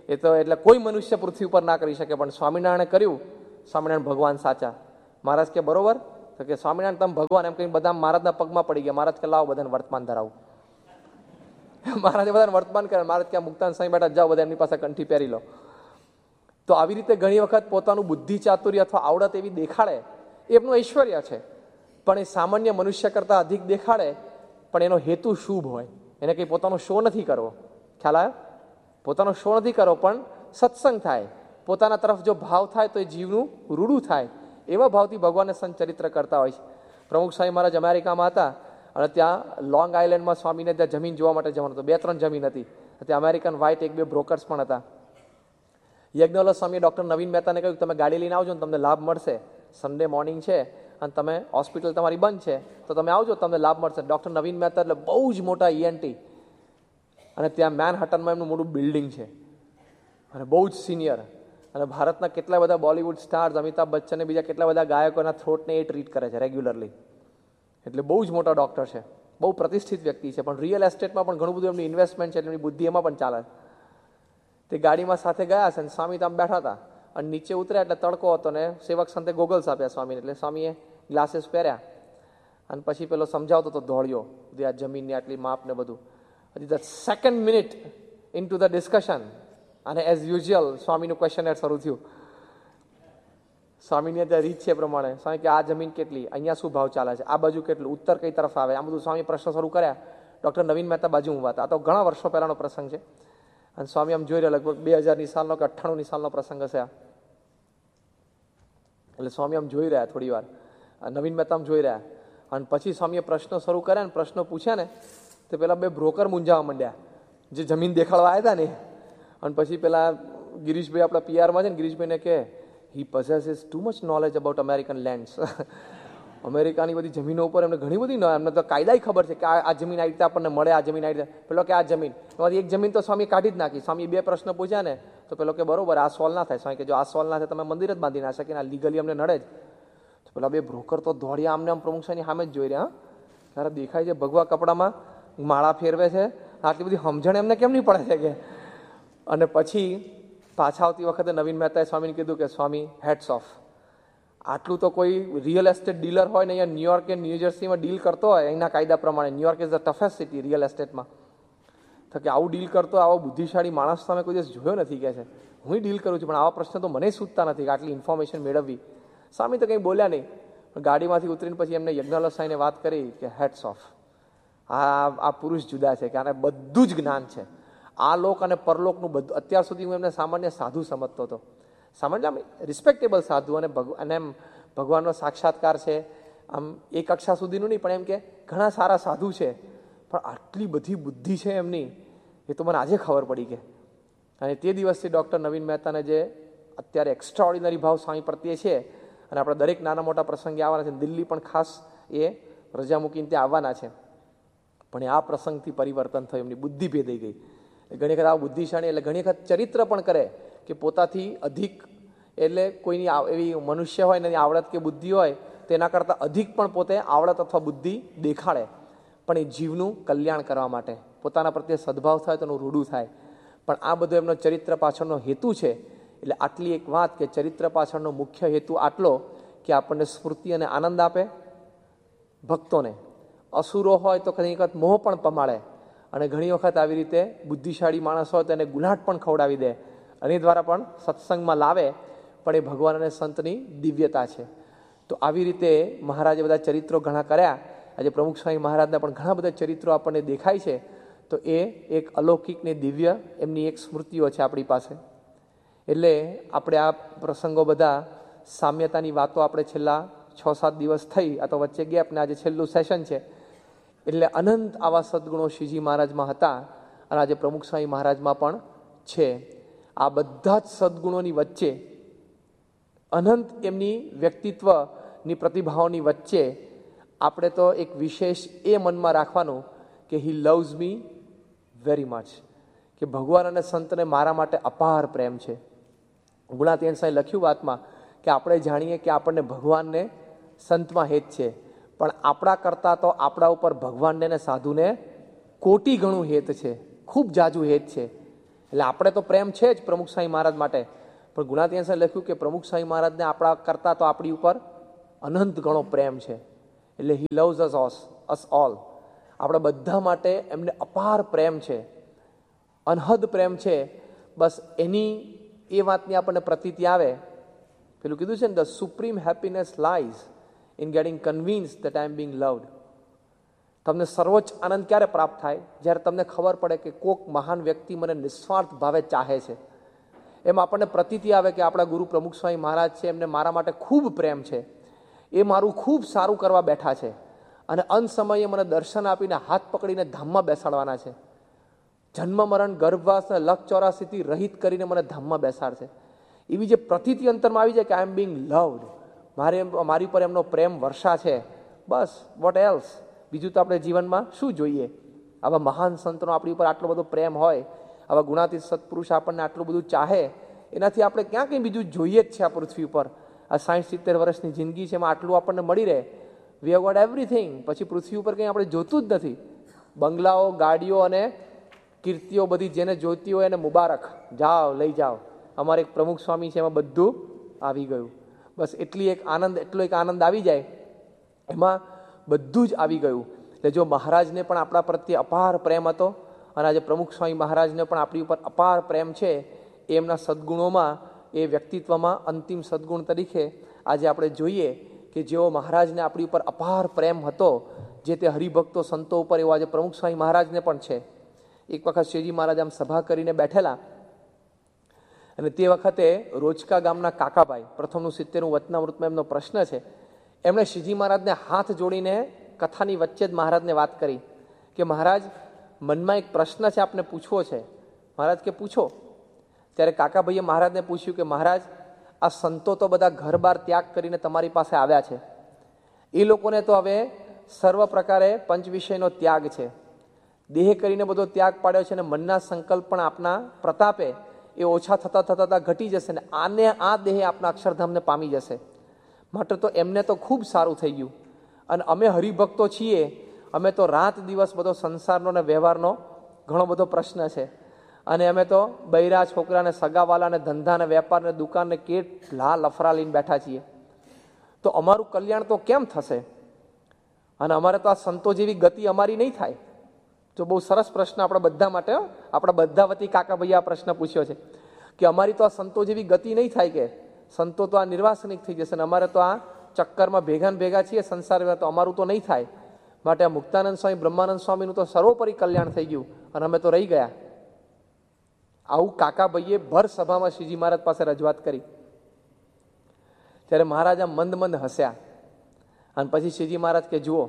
એ તો એટલે કોઈ મનુષ્ય પૃથ્વી ઉપર ના કરી શકે, પણ સ્વામિનારાયણે કર્યું. સ્વામિનારાયણ ભગવાન સાચા. મહારાજ કે બરોબર, તો કે સ્વામિનારાયણ તમે ભગવાન એમ કહીને બધા મહારાજના પગમાં પડી ગયા. મહારાજ કે લાવો બધાને વર્તમાન ધરાવું. મહારાજે બધાને વર્તમાન કરે. મહારાજ ક્યાં મુક્તાન સાંઈ બેઠા, જાઓ બધા એમની પાસે કંઠી પહેરી લો. તો આવી રીતે ઘણી વખત પોતાનું બુદ્ધિ ચાતુર્ય અથવા આવડત એવી દેખાડે, એમનું ઐશ્વર્ય છે, પણ એ સામાન્ય મનુષ્ય કરતાં અધિક દેખાડે, પણ એનો હેતુ શુભ હોય. એને કંઈ પોતાનો શો નથી કરવો. ખ્યાલ આવ્યો? પોતાનો શો નથી કરવો, પણ સત્સંગ થાય. પોતાના તરફ જો ભાવ થાય તો એ જીવનું રૂડું થાય. એવા ભાવથી ભગવાનને સંચરિત્ર કરતા હોય છે. પ્રમુખ સ્વામી મહારાજ અમેરિકામાં હતા અને ત્યાં લોંગ આઇલેન્ડમાં સ્વામીને ત્યાં જમીન જોવા માટે જવાનું હતું. 2-3 જમીન હતી. ત્યાં અમેરિકન વ્હાઇટ 1-2 બ્રોકર્સ પણ હતા. યજ્ઞવલ્લભ સ્વામીએ ડૉક્ટર નવીન મહેતાને કહ્યું તમે ગાડી લઈને આવજો ને તમને લાભ મળશે. સન્ડે મોર્નિંગ છે અને તમે હોસ્પિટલ તમારી બંધ છે તો તમે આવજો, તમને લાભ મળશે. ડૉક્ટર નવીન મહેતા એટલે બહુ જ મોટા ENT, અને ત્યાં મેનહટનમાં એમનું મોટું બિલ્ડિંગ છે અને બહુ જ સિનિયર. અને ભારતના કેટલા બધા બોલિવૂડ સ્ટાર્સ, અમિતાભ બચ્ચન, બીજા કેટલા બધા ગાયકોના થ્રોટને એ ટ્રીટ કરે છે રેગ્યુલરલી. એટલે બહુ જ મોટા ડૉક્ટર છે, બહુ પ્રતિષ્ઠિત વ્યક્તિ છે. પણ રિયલ એસ્ટેટમાં પણ ઘણું બધું એમની ઇન્વેસ્ટમેન્ટ છે, એમની બુદ્ધિ એમાં પણ ચાલે. તે ગાડીમાં સાથે ગયા છે અને સ્વામી ત્યાં બેઠા હતા અને નીચે ઉતર્યા એટલે તડકો હતો ને સેવક સંતે ગોગલ્સ આપ્યા સ્વામીને. એટલે સ્વામીએ ગ્લાસીસ પહેર્યા અને પછી પેલો સમજાવતો તો દોડ્યો બધી આ જમીનની આટલી માપ ને બધું. હજી the second minute in to the discussion અને એઝ યુઝ્યુઅલ સ્વામીનું ક્વેશ્ચન શરૂ થયું. સ્વામીની ત્યાં રીત છે પ્રમાણે સ્વામી કે આ જમીન કેટલી, અહીંયા શું ભાવ ચાલે છે, આ બાજુ કેટલું, ઉત્તર કઈ તરફ આવે, આ બધું સ્વામી પ્રશ્ન શરૂ કર્યા. ડૉક્ટર નવીન મહેતા બાજુ ઊભા હતા. આ તો ઘણા વર્ષો પહેલાનો પ્રસંગ છે. અને સ્વામી આમ જોઈ રહ્યા, લગભગ 2000ની સાલનો કે 98ની સાલનો પ્રસંગ હશે આ. એટલે સ્વામી આમ જોઈ રહ્યા થોડી વાર, નવીન મહેતા આમ જોઈ રહ્યા. અને પછી સ્વામીએ પ્રશ્નો શરૂ કર્યા ને પ્રશ્નો પૂછ્યા ને તો પેલા 2 બ્રોકર મૂંઝાવા માંડ્યા જે જમીન દેખાડવા આવ્યા હતા ને. અને પછી પેલા ગિરીશભાઈ આપણા PR માં છે ને, ગિરીશભાઈને કે હી પોસેસીસ too much knowledge about American lands. અમેરિકાની બધી જમીનો ઉપર એમને ઘણી બધી એમને તો કાયદાય ખબર છે કે આ જમીન આવી રીતે આપણને મળે, આ જમીન આવી રીતે. પેલો કે આ જમીન, એમાંથી એક જમીન તો સ્વામી કાઢી જ નાખી. સ્વામી 2 પ્રશ્ન પૂછ્યા ને તો પેલો કે બરોબર આ સોલ્વ ના થાય. સ્વામી કે જો આ સોલ્વ ના થાય તમે મંદિર જ બાંધી ના શકે, આ લીગલી અમને નડે જ. તો પેલા 2 બ્રોકર તો દોડ્યા આમને આમ પ્રમુખ સ્વામીની સામે જ જોઈ રહ્યા. ત્યારે દેખાય છે ભગવા કપડામાં માળા ફેરવે છે, આટલી બધી સમજણ એમને કેમ નહીં પડે છે કે. અને પછી પાછા આવતી વખતે નવીન મહેતાએ સ્વામીને કીધું કે સ્વામી હેડ્સ ઓફ, આટલું તો કોઈ રિયલ એસ્ટેટ ડીલર હોય ને અહીંયા ન્યુયોર્ક કે ન્યૂજર્સીમાં ડીલ કરતો હોય એના કાયદા પ્રમાણે, New York is the toughest city real એસ્ટેટમાં, તો કે આવું ડીલ કરતો આવો બુદ્ધિશાળી માણસ તમે કોઈ દિવસ જોયો નથી કે છે. હું ડીલ કરું છું પણ આવા પ્રશ્ન તો મને સૂચતા નથી કે આટલી ઇન્ફોર્મેશન મેળવવી. સ્વામી તો કંઈ બોલ્યા નહીં, પણ ગાડીમાંથી ઉતરીને પછી એમને યજ્ઞવલ્લભ સાંઈને વાત કરી કે હેડ્સ ઓફ, આ પુરુષ જુદા છે કે આને બધું જ જ્ઞાન છે. આ લોક અને પરલોકનું બધું. અત્યાર સુધી હું એમને સામાન્ય સાધુ સમજતો હતો, સામાન્ય રિસ્પેક્ટેબલ સાધુ, અને એમ ભગવાનનો સાક્ષાત્કાર છે આમ એ કક્ષા સુધીનું નહીં, પણ એમ કે ઘણા સારા સાધુ છે, પણ આટલી બધી બુદ્ધિ છે એમની એ તો મને આજે ખબર પડી કે. અને તે દિવસથી ડૉક્ટર નવીન મહેતાને જે અત્યારે એક્સ્ટ્રાઓર્ડિનરી ભાવ સ્વામી પ્રત્યે છે, અને આપણે દરેક નાના મોટા પ્રસંગે આવવાના છે. દિલ્હી પણ ખાસ એ રજા મૂકીને ત્યાં આવવાના છે. પણ આ પ્રસંગથી પરિવર્તન થયું, એમની બુદ્ધિ ભેદાઈ ગઈ. ઘણી વખત આ બુદ્ધિશાળી એટલે ઘણી વખત ચરિત્ર પણ કરે કે પોતાથી અધિક, એટલે કોઈની એવી મનુષ્ય હોય ને આવડત કે બુદ્ધિ હોય તેના કરતાં અધિક પણ પોતે આવડત અથવા બુદ્ધિ દેખાડે, પણ એ જીવનું કલ્યાણ કરવા માટે, પોતાના પ્રત્યે સદભાવ થાય તો એનું રૂડું થાય. પણ આ બધો એમનો ચરિત્ર પાછળનો હેતુ છે. એટલે આટલી એક વાત કે ચરિત્ર પાછળનો મુખ્ય હેતુ આટલો કે આપણને સ્ફૂર્તિ અને આનંદ આપે ભક્તોને. અસુરો હોય તો ઘણી વખત મોહ પણ પમાડે, અને ઘણી વખત આવી રીતે બુદ્ધિશાળી માણસ હોય તો એને ગુલાટ પણ ખવડાવી દે, અને એ દ્વારા પણ સત્સંગમાં લાવે. પણ એ ભગવાન અને સંતની દિવ્યતા છે. તો આવી રીતે મહારાજે બધા ચરિત્રો ઘણા કર્યા. આજે પ્રમુખ સ્વામી મહારાજના પણ ઘણા બધા ચરિત્રો આપણને દેખાય છે. તો એ એક અલૌકિક ને દિવ્ય એમની એક સ્મૃતિઓ છે આપણી પાસે. એટલે આપણે આ પ્રસંગો બધા સામ્યતાની વાતો આપણે છેલ્લા 6-7 દિવસ થઈ, આ તો વચ્ચે ગેપ ને આજે છેલ્લું સેશન છે. એટલે અનંત આવા સદગુણો શ્રીજી મહારાજમાં હતા અને આજે પ્રમુખ સ્વામી મહારાજમાં પણ છે. આ બધા જ સદગુણોની વચ્ચે, અનંત એમની વ્યક્તિત્વની પ્રતિભાઓની વચ્ચે આપણે તો એક વિશેષ એ મનમાં રાખવાનું કે હી લવ્સ મી વેરી મચ, કે ભગવાન અને સંતને મારા માટે અપાર પ્રેમ છે. ગુણાતીયન સાંઈ લખ્યું વાતમાં કે આપણે જાણીએ કે આપણને ભગવાનને સંતમાં હેત છે, પણ આપણા કરતાં તો આપણા ઉપર ભગવાનને ને સાધુને કોટી ગણું હેત છે, ખૂબ જાજુ હેત છે. એટલે આપણે તો પ્રેમ છે જ પ્રમુખ સ્વામી મહારાજ માટે, પણ ગુણાતીતાંશે લખ્યું કે પ્રમુખ સ્વામી મહારાજને આપણા કરતાં તો આપણી ઉપર અનંત ગણો પ્રેમ છે. એટલે હી લવ્સ અસ ઓલ. આપણા બધા માટે એમને અપાર પ્રેમ છે, અનહદ પ્રેમ છે. બસ એની એ વાતની આપણને પ્રતીતિ આવે. પેલું કીધું છે ને, the supreme happiness lies in gating convince that I M Bing loved. તમને સર્વોચ્ચ આનંદ ક્યારે પ્રાપ્ત થાય? જ્યારે તમને ખબર પડે કે કોક મહાન વ્યક્તિ મને નિસ્વાર્થ ભાવે ચાહે છે. એમ આપણને પ્રતીતિ આવે કે આપણા ગુરુ પ્રમુખ સ્વામી મહારાજ છે, એમને મારા માટે ખૂબ પ્રેમ છે, એ મારું ખૂબ સારું કરવા બેઠા છે, અને અંત સમયે મને દર્શન આપીને હાથ પકડીને ધામમાં બેસાડવાના છે. જન્મ મરણ ગર્ભવાસ અને લક 84થી રહિત કરીને મને ધામમાં બેસાડશે. એવી જે પ્રતીતિ અંતરમાં આવી જાય કે આઈ એમ બિંગ લવ્ડ, મારી પર એમનો પ્રેમ વર્ષા છે. બસ વોટ એલ્સ? બીજું તો આપણે જીવનમાં શું જોઈએ? આવા મહાન સંતનો આપણી ઉપર આટલો બધો પ્રેમ હોય, આવા ગુણાતીત સત્પુરુષ આપણને આટલું બધું ચાહે, એનાથી આપણે ક્યાં કંઈ બીજું જોઈએ જ છે આ પૃથ્વી ઉપર? આ 60-70 વર્ષની જિંદગી છે, એમાં આટલું આપણને મળી રહે. We have got everything. પછી પૃથ્વી ઉપર કંઈ આપણે જોતું જ નથી. બંગલાઓ, ગાડીઓ અને કીર્તિઓ બધી જેને જોઈતી હોય એને મુબારક, જાઓ લઈ જાઓ. અમારે એક પ્રમુખ સ્વામી છે, એમાં બધું આવી ગયું. બસ એટલો એક આનંદ આવી જાય, એમાં બધું જ આવી ગયું. એટલે જો મહારાજને પણ આપણા પ્રત્યે અપાર પ્રેમ હતો, અને આજે પ્રમુખ સ્વામી મહારાજને પણ આપણી ઉપર અપાર પ્રેમ છે, એમના સદગુણોમાં, એ વ્યક્તિત્વમાં અંતિમ સદગુણ તરીકે આજે આપણે જોઈએ કે જેઓ મહારાજને આપણી ઉપર અપાર પ્રેમ હતો, જે તે હરિભક્તો સંતો ઉપર, એવો આજે પ્રમુખ સ્વામી મહારાજને પણ છે. એક વખત શ્રીજી મહારાજ આમ સભા કરીને બેઠેલા, અને તે વખતે રોજકા ગામના કાકાભાઈ, પ્રથમનું 70મું વચનામૃતમાં એમનો પ્રશ્ન છે, એમણે શ્રીજી મહારાજને હાથ જોડીને કથાની વચ્ચે જ મહારાજને વાત કરી કે મહારાજ, મનમાં એક પ્રશ્ન છે, આપને પૂછવો છે. મહારાજ કે પૂછો. ત્યારે કાકાભાઈએ મહારાજને પૂછ્યું કે મહારાજ, આ સંતો તો બધા ઘર બાર ત્યાગ કરીને તમારી પાસે આવ્યા છે, એ લોકોને તો હવે સર્વ પ્રકારે પંચ વિષયનો ત્યાગ છે, દેહ કરીને બધો ત્યાગ પાડ્યો છે, અને મનના સંકલ્પ પણ આપના પ્રતાપે એ ઓછા થતા થતા ઘટી જશે, ને આ દેહ આપના અક્ષરધામને પામી જશે. માટે તો એમને તો ખૂબ સારું થઈ ગયું, અને અમે હરિભક્તો છીએ, અમે તો રાત દિવસ બધો સંસારનો ને વ્યવહારનો ઘણો બધો પ્રશ્ન છે, અને અમે તો બૈરા છોકરાને, સગાવાલાને, ધંધાને, વેપારને, દુકાનને કેટલા લફરા લઈને બેઠા છીએ, તો અમારું કલ્યાણ તો કેમ થશે? અને અમારે તો આ સંતો જેવી ગતિ અમારી નહીં થાય. તો બહુ સરસ પ્રશ્ન આપણા બધા માટે, આપણા બધા વતી કાકાભાઈએ આ પ્રશ્ન પૂછ્યો છે કે અમારી તો આ સંતો જેવી ગતિ નહીં થાય, કે સંતો તો આ નિર્વાસનિક થઈ જશે, અને અમારે તો આ ચક્કરમાં ભેગા છીએ સંસાર વ્યવહાર, તો અમારું તો નહીં થાય. માટે આ મુક્તાનંદ સ્વામી, બ્રહ્માનંદ સ્વામીનું તો સર્વોપરી કલ્યાણ થઈ ગયું, અને અમે તો રહી ગયા. આવું કાકાભાઈએ ભર સભામાં શ્રીજી મહારાજ પાસે રજૂઆત કરી. ત્યારે મહારાજ આમ મંદ હસ્યા, અને પછી શ્રીજી મહારાજ કે જુઓ,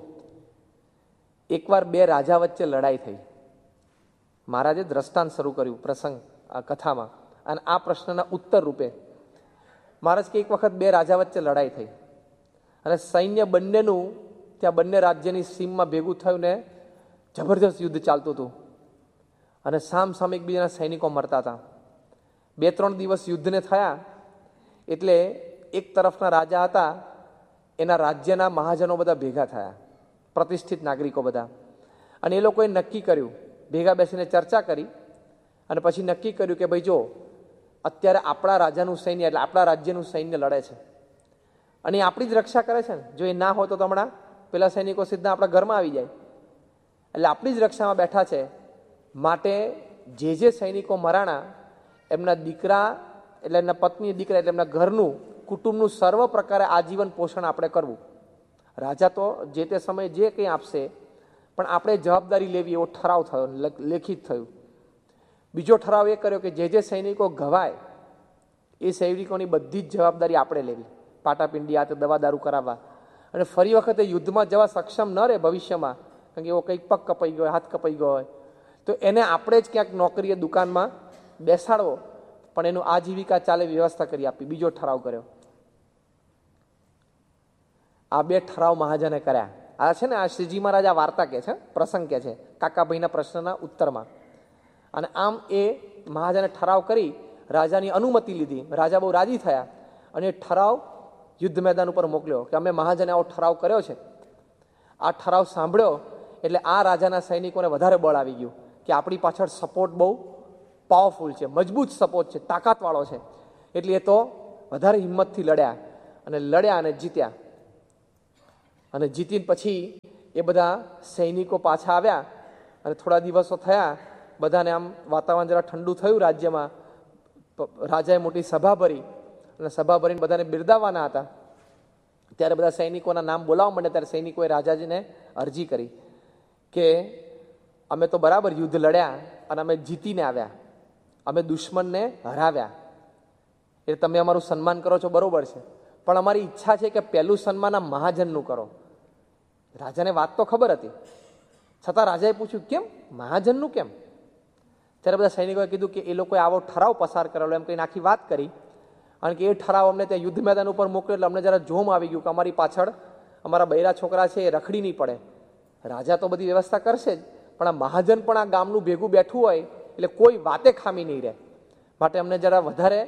એકવાર બે રાજા વચ્ચે લડાઈ થઈ. મહારાજે દ્રષ્ટાંત શરૂ કર્યું પ્રસંગ આ કથામાં, અને આ પ્રશ્નના ઉત્તર રૂપે મહારાજ કે એક વખત બે રાજા વચ્ચે લડાઈ થઈ, અને સૈન્ય બંનેનું ત્યાં બંને રાજ્યની સીમમાં ભેગું થયું ને જબરજસ્ત યુદ્ધ ચાલતું હતું, અને સામ એકબીજાના સૈનિકો મરતા હતા. 2-3 દિવસ યુદ્ધને થયા એટલે એક તરફના રાજા હતા, એના રાજ્યના મહાજનો બધા ભેગા થયા, પ્રતિષ્ઠિત નાગરિકો બધા, અને એ લોકોએ નક્કી કર્યું, ભેગા બેસીને ચર્ચા કરી, અને પછી નક્કી કર્યું કે ભાઈ જો અત્યારે આપણા રાજાનું સૈન્ય, એટલે આપણા રાજ્યનું સૈન્ય લડે છે, અને એ આપણી જ રક્ષા કરે છે ને. જો એ ના હોય તો હમણાં પેલા સૈનિકો સીધા આપણા ઘરમાં આવી જાય, એટલે આપણી જ રક્ષામાં બેઠા છે. માટે જે સૈનિકો મરાણા, એમના દીકરા એટલે એમના પત્ની, દીકરા એટલે એમના ઘરનું, કુટુંબનું સર્વ પ્રકારે આજીવન પોષણ આપણે કરવું. રાજા તો જે તે સમયે જે કંઈ આપશે, પણ આપણે જવાબદારી લેવી, એવો ઠરાવ થયો, લેખિત થયું. બીજો ઠરાવ એ કર્યો કે જે સૈનિકો ઘવાય એ સૈનિકોની બધી જ જવાબદારી આપણે લેવી, પાટાપિંડી આ તે દવા દારૂ કરાવવા, અને ફરી વખતે યુદ્ધમાં જવા સક્ષમ ન રહે ભવિષ્યમાં, કારણ કે એવો કંઈક પગ કપાઈ ગયો, હાથ કપાઈ ગયો હોય, તો એને આપણે જ ક્યાંક નોકરીએ, દુકાનમાં બેસાડવો, પણ એનું આજીવિકા ચાલે વ્યવસ્થા કરી આપી. બીજો ઠરાવ કર્યો. આ બે ઠરાવ મહાજને કર્યા. આ છે ને, આ શ્રીજી મહારાજ આ વાર્તા કે છે, પ્રસંગ કે છે કાકાભાઈના પ્રશ્નના ઉત્તરમાં. અને આમ એ મહાજને ઠરાવ કરી, રાજાની અનુમતિ લીધી, રાજા બહુ રાજી થયા, અને એ ઠરાવ યુદ્ધ મેદાન ઉપર મોકલ્યો કે અમે મહાજને આવો ઠરાવ કર્યો છે. આ ઠરાવ સાંભળ્યો એટલે આ રાજાના સૈનિકોને વધારે બળ આવી ગયું કે આપણી પાછળ સપોર્ટ બહુ પાવરફુલ છે, મજબૂત સપોર્ટ છે, તાકાતવાળો છે. એટલે એ તો વધારે હિંમતથી લડ્યા અને જીત્યા. અને જીતીને પછી એ બધા સૈનિકો પાછા આવ્યા અને થોડા દિવસો થયા, બધાને આમ વાતાવરણ જરા ઠંડુ થયું રાજ્યમાં. રાજાએ મોટી સભા ભરી અને સભા ભરીને બધાને બિરદાવવાના હતા. ત્યારે બધા સૈનિકોના નામ બોલાવવા માંડ્યા. ત્યારે સૈનિકોએ રાજાજીને અરજી કરી કે અમે તો બરાબર યુદ્ધ લડ્યા અને અમે જીતીને આવ્યા, અમે દુશ્મનને હરાવ્યા, એટલે તમે અમારું સન્માન કરો છો બરોબર છે, પણ અમારી ઈચ્છા છે કે પહેલું સન્માન આ મહાજનનું કરો. રાજાને વાત તો ખબર હતી, છતાં રાજાએ પૂછ્યું કેમ મહાજનનું કેમ? ત્યારે બધા સૈનિકોએ કીધું કે એ લોકોએ આવો ઠરાવ પસાર કરેલો, એમ કહીને આખી વાત કરી. કારણ કે એ ઠરાવ અમને ત્યાં યુદ્ધ મેદાન ઉપર મોકલ્યો એટલે અમને જરા જોમ આવી ગયું કે અમારી પાછળ અમારા બૈરા છોકરા છે એ રખડી નહીં પડે. રાજા તો બધી વ્યવસ્થા કરશે જ, પણ આ મહાજન પણ આ ગામનું ભેગું બેઠું હોય એટલે કોઈ વાતે ખામી નહીં રહે. માટે અમને જરા વધારે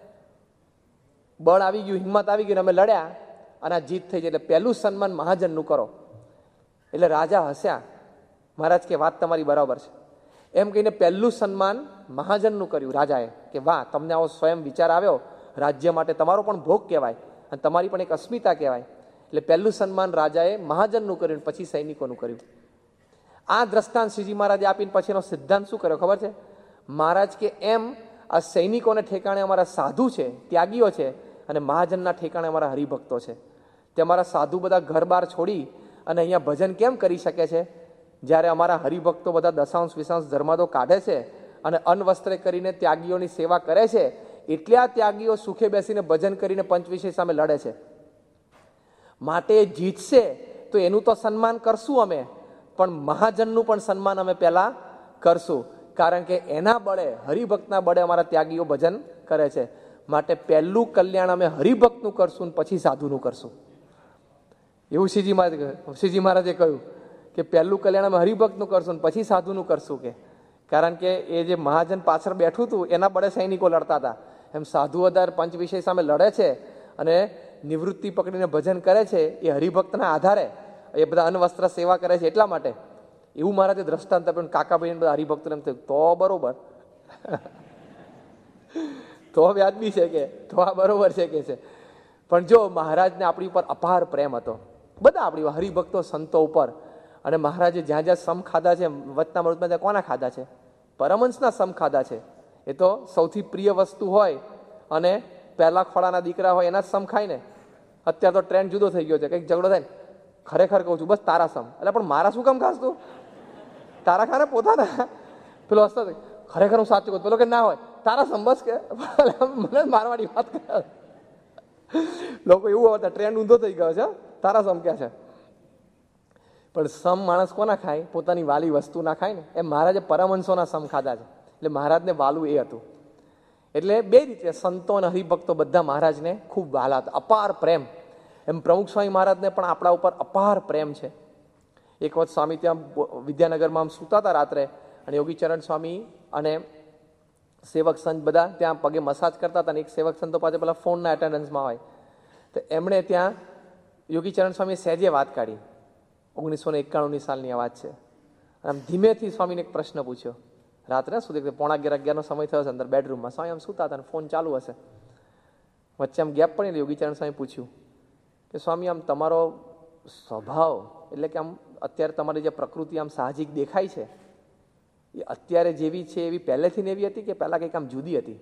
બળ આવી ગયું, હિંમત આવી ગઈ, અમે લડ્યા અને આ જીત થઈ જાય, એટલે પહેલું સન્માન મહાજનનું કરો. એટલે રાજા હસ્યા. મહારાજ કે વાત તમારી બરાબર છે એમ કહીને પહેલું સન્માન મહાજનનું કર્યું રાજાએ. કે વાહ, તમને આવો સ્વયં વિચાર આવ્યો, રાજ્ય માટે તમારો પણ ભોગ કહેવાય અને તમારી પણ એક અસ્મિતા કહેવાય. એટલે પહેલું સન્માન રાજાએ મહાજનનું કર્યું, પછી સૈનિકોનું કર્યું. આ દ્રષ્ટાંત શ્રીજી મહારાજે આપીને પછીનો સિદ્ધાંત શું કર્યો ખબર છે? મહારાજ કે એમ આ સૈનિકોને ઠેકાણે અમારા સાધુ છે, ત્યાગીઓ છે, અને મહાજનના ઠેકાણે અમારા હરિભક્તો છે. તે અમારા સાધુ બધા ઘર બાર છોડી અને અહીંયા ભજન કેમ કરી શકે છે, જ્યારે અમારા હરિભક્તો બધા દશાંશ વિશાંશ ધર્માદો કાઢે છે અને અન્વસ્ત્રે કરીને ત્યાગીઓની સેવા કરે છે, એટલે આ ત્યાગીઓ સુખે બેસીને ભજન કરીને પંચવિષય સામે લડે છે. માટે જીતશે તો એનું તો સન્માન કરશું અમે, પણ મહાજનનું પણ સન્માન અમે પહેલા કરશું, કારણ કે એના બળે, હરિભક્તના બળે અમારા ત્યાગીઓ ભજન કરે છે. માટે પહેલું કલ્યાણ અમે હરિભક્તનું કરશું, પછી સાધુનું કરશું. એવું શ્રીજી મહારાજે કહ્યું કે પહેલું કલ્યાણ અમે હરિભક્તનું કરશું, પછી સાધુનું કરશું. કે કારણ કે એ જે મહાજન પાછળ બેઠું હતું એના બળે સૈનિકો લડતા હતા, એમ સાધુ અધાર પંચ વિષય સામે લડે છે અને નિવૃત્તિ પકડીને ભજન કરે છે, એ હરિભક્તના આધારે એ બધા અન્વસ્ત્ર સેવા કરે છે. એટલા માટે એવું મહારાજે દ્રષ્ટાંત આપ્યું. કાકાભાઈ બધા હરિભક્તોને એમ થયું તો બરોબર, તો વ્યાજબી છે, કે તો આ બરોબર છે કે છે. પણ જો મહારાજને આપણી ઉપર અપાર પ્રેમ હતો, બધા આપણી હરિભક્તો સંતો ઉપર, અને મહારાજે જ્યાં જ્યાં સમ ખાધા છે, વચના મૃતમાં ત્યાં કોના ખાધા છે? પરમહંસના સમ ખાધા છે. એ તો સૌથી પ્રિય વસ્તુ હોય અને પહેલા ખોળાના દીકરા હોય એના જ સમ ખાય ને. અત્યારે તો ટ્રેન્ડ જુદો થઈ ગયો છે, કંઈક ઝઘડો થાય ને ખરેખર કહું છું બસ તારા સમ, એટલે પણ મારા શું કામ ખાસ તું? તારા ખાને પોતાના. પેલો હસતો ખરેખર હું સાચું કહું, પેલો કે ના હોય તારા સમ બસ, કે મને મારવાની વાત કરે. લોકો એવું હતા, ટ્રેન્ડ ઊંધો થઈ ગયો છે, તારા સમ ક્યાં છે? પણ સમ માણસ કોના ખાય? પોતાની વાલી વસ્તુ ના ખાય ને. એમ મહારાજે પરમહંસોના સમ ખાધા છે, એટલે મહારાજને વાલું એ હતું. એટલે બે રીતે સંતો અને હરિભક્તો બધા મહારાજને ખૂબ વાલા હતા, અપાર પ્રેમ. એમ પ્રમુખ સ્વામી મહારાજને પણ આપણા ઉપર અપાર પ્રેમ છે. એક વખત સ્વામી ત્યાં વિદ્યાનગરમાં આમ સૂતા હતા રાત્રે, અને યોગીચરણ સ્વામી અને સેવક સંત બધા ત્યાં પગે મસાજ કરતા હતા, અને એક સેવક સંતો પાસે પેલા ફોનના એટેન્ડન્સમાં હોય, તો એમણે ત્યાં યોગીચરણ સ્વામીએ સહેજે વાત કાઢી. 1991 સાલની આ વાત છે. આમ ધીમેથી સ્વામીને એક પ્રશ્ન પૂછ્યો. રાત્રે સુધી 11:30 સમય થયો છે, અંદર બેડરૂમમાં સ્વામી આમ સૂતા હતા અને ફોન ચાલુ હશે. વચ્ચે આમ ગેપ પડી, યોગીચરણ સ્વામી પૂછ્યું કે સ્વામી આમ તમારો સ્વભાવ, એટલે કે આમ અત્યારે તમારી જે પ્રકૃતિ આમ સાહજિક દેખાય છે, એ અત્યારે જેવી છે એવી પહેલેથી ને એવી હતી કે પહેલાં કંઈક આમ જુદી હતી?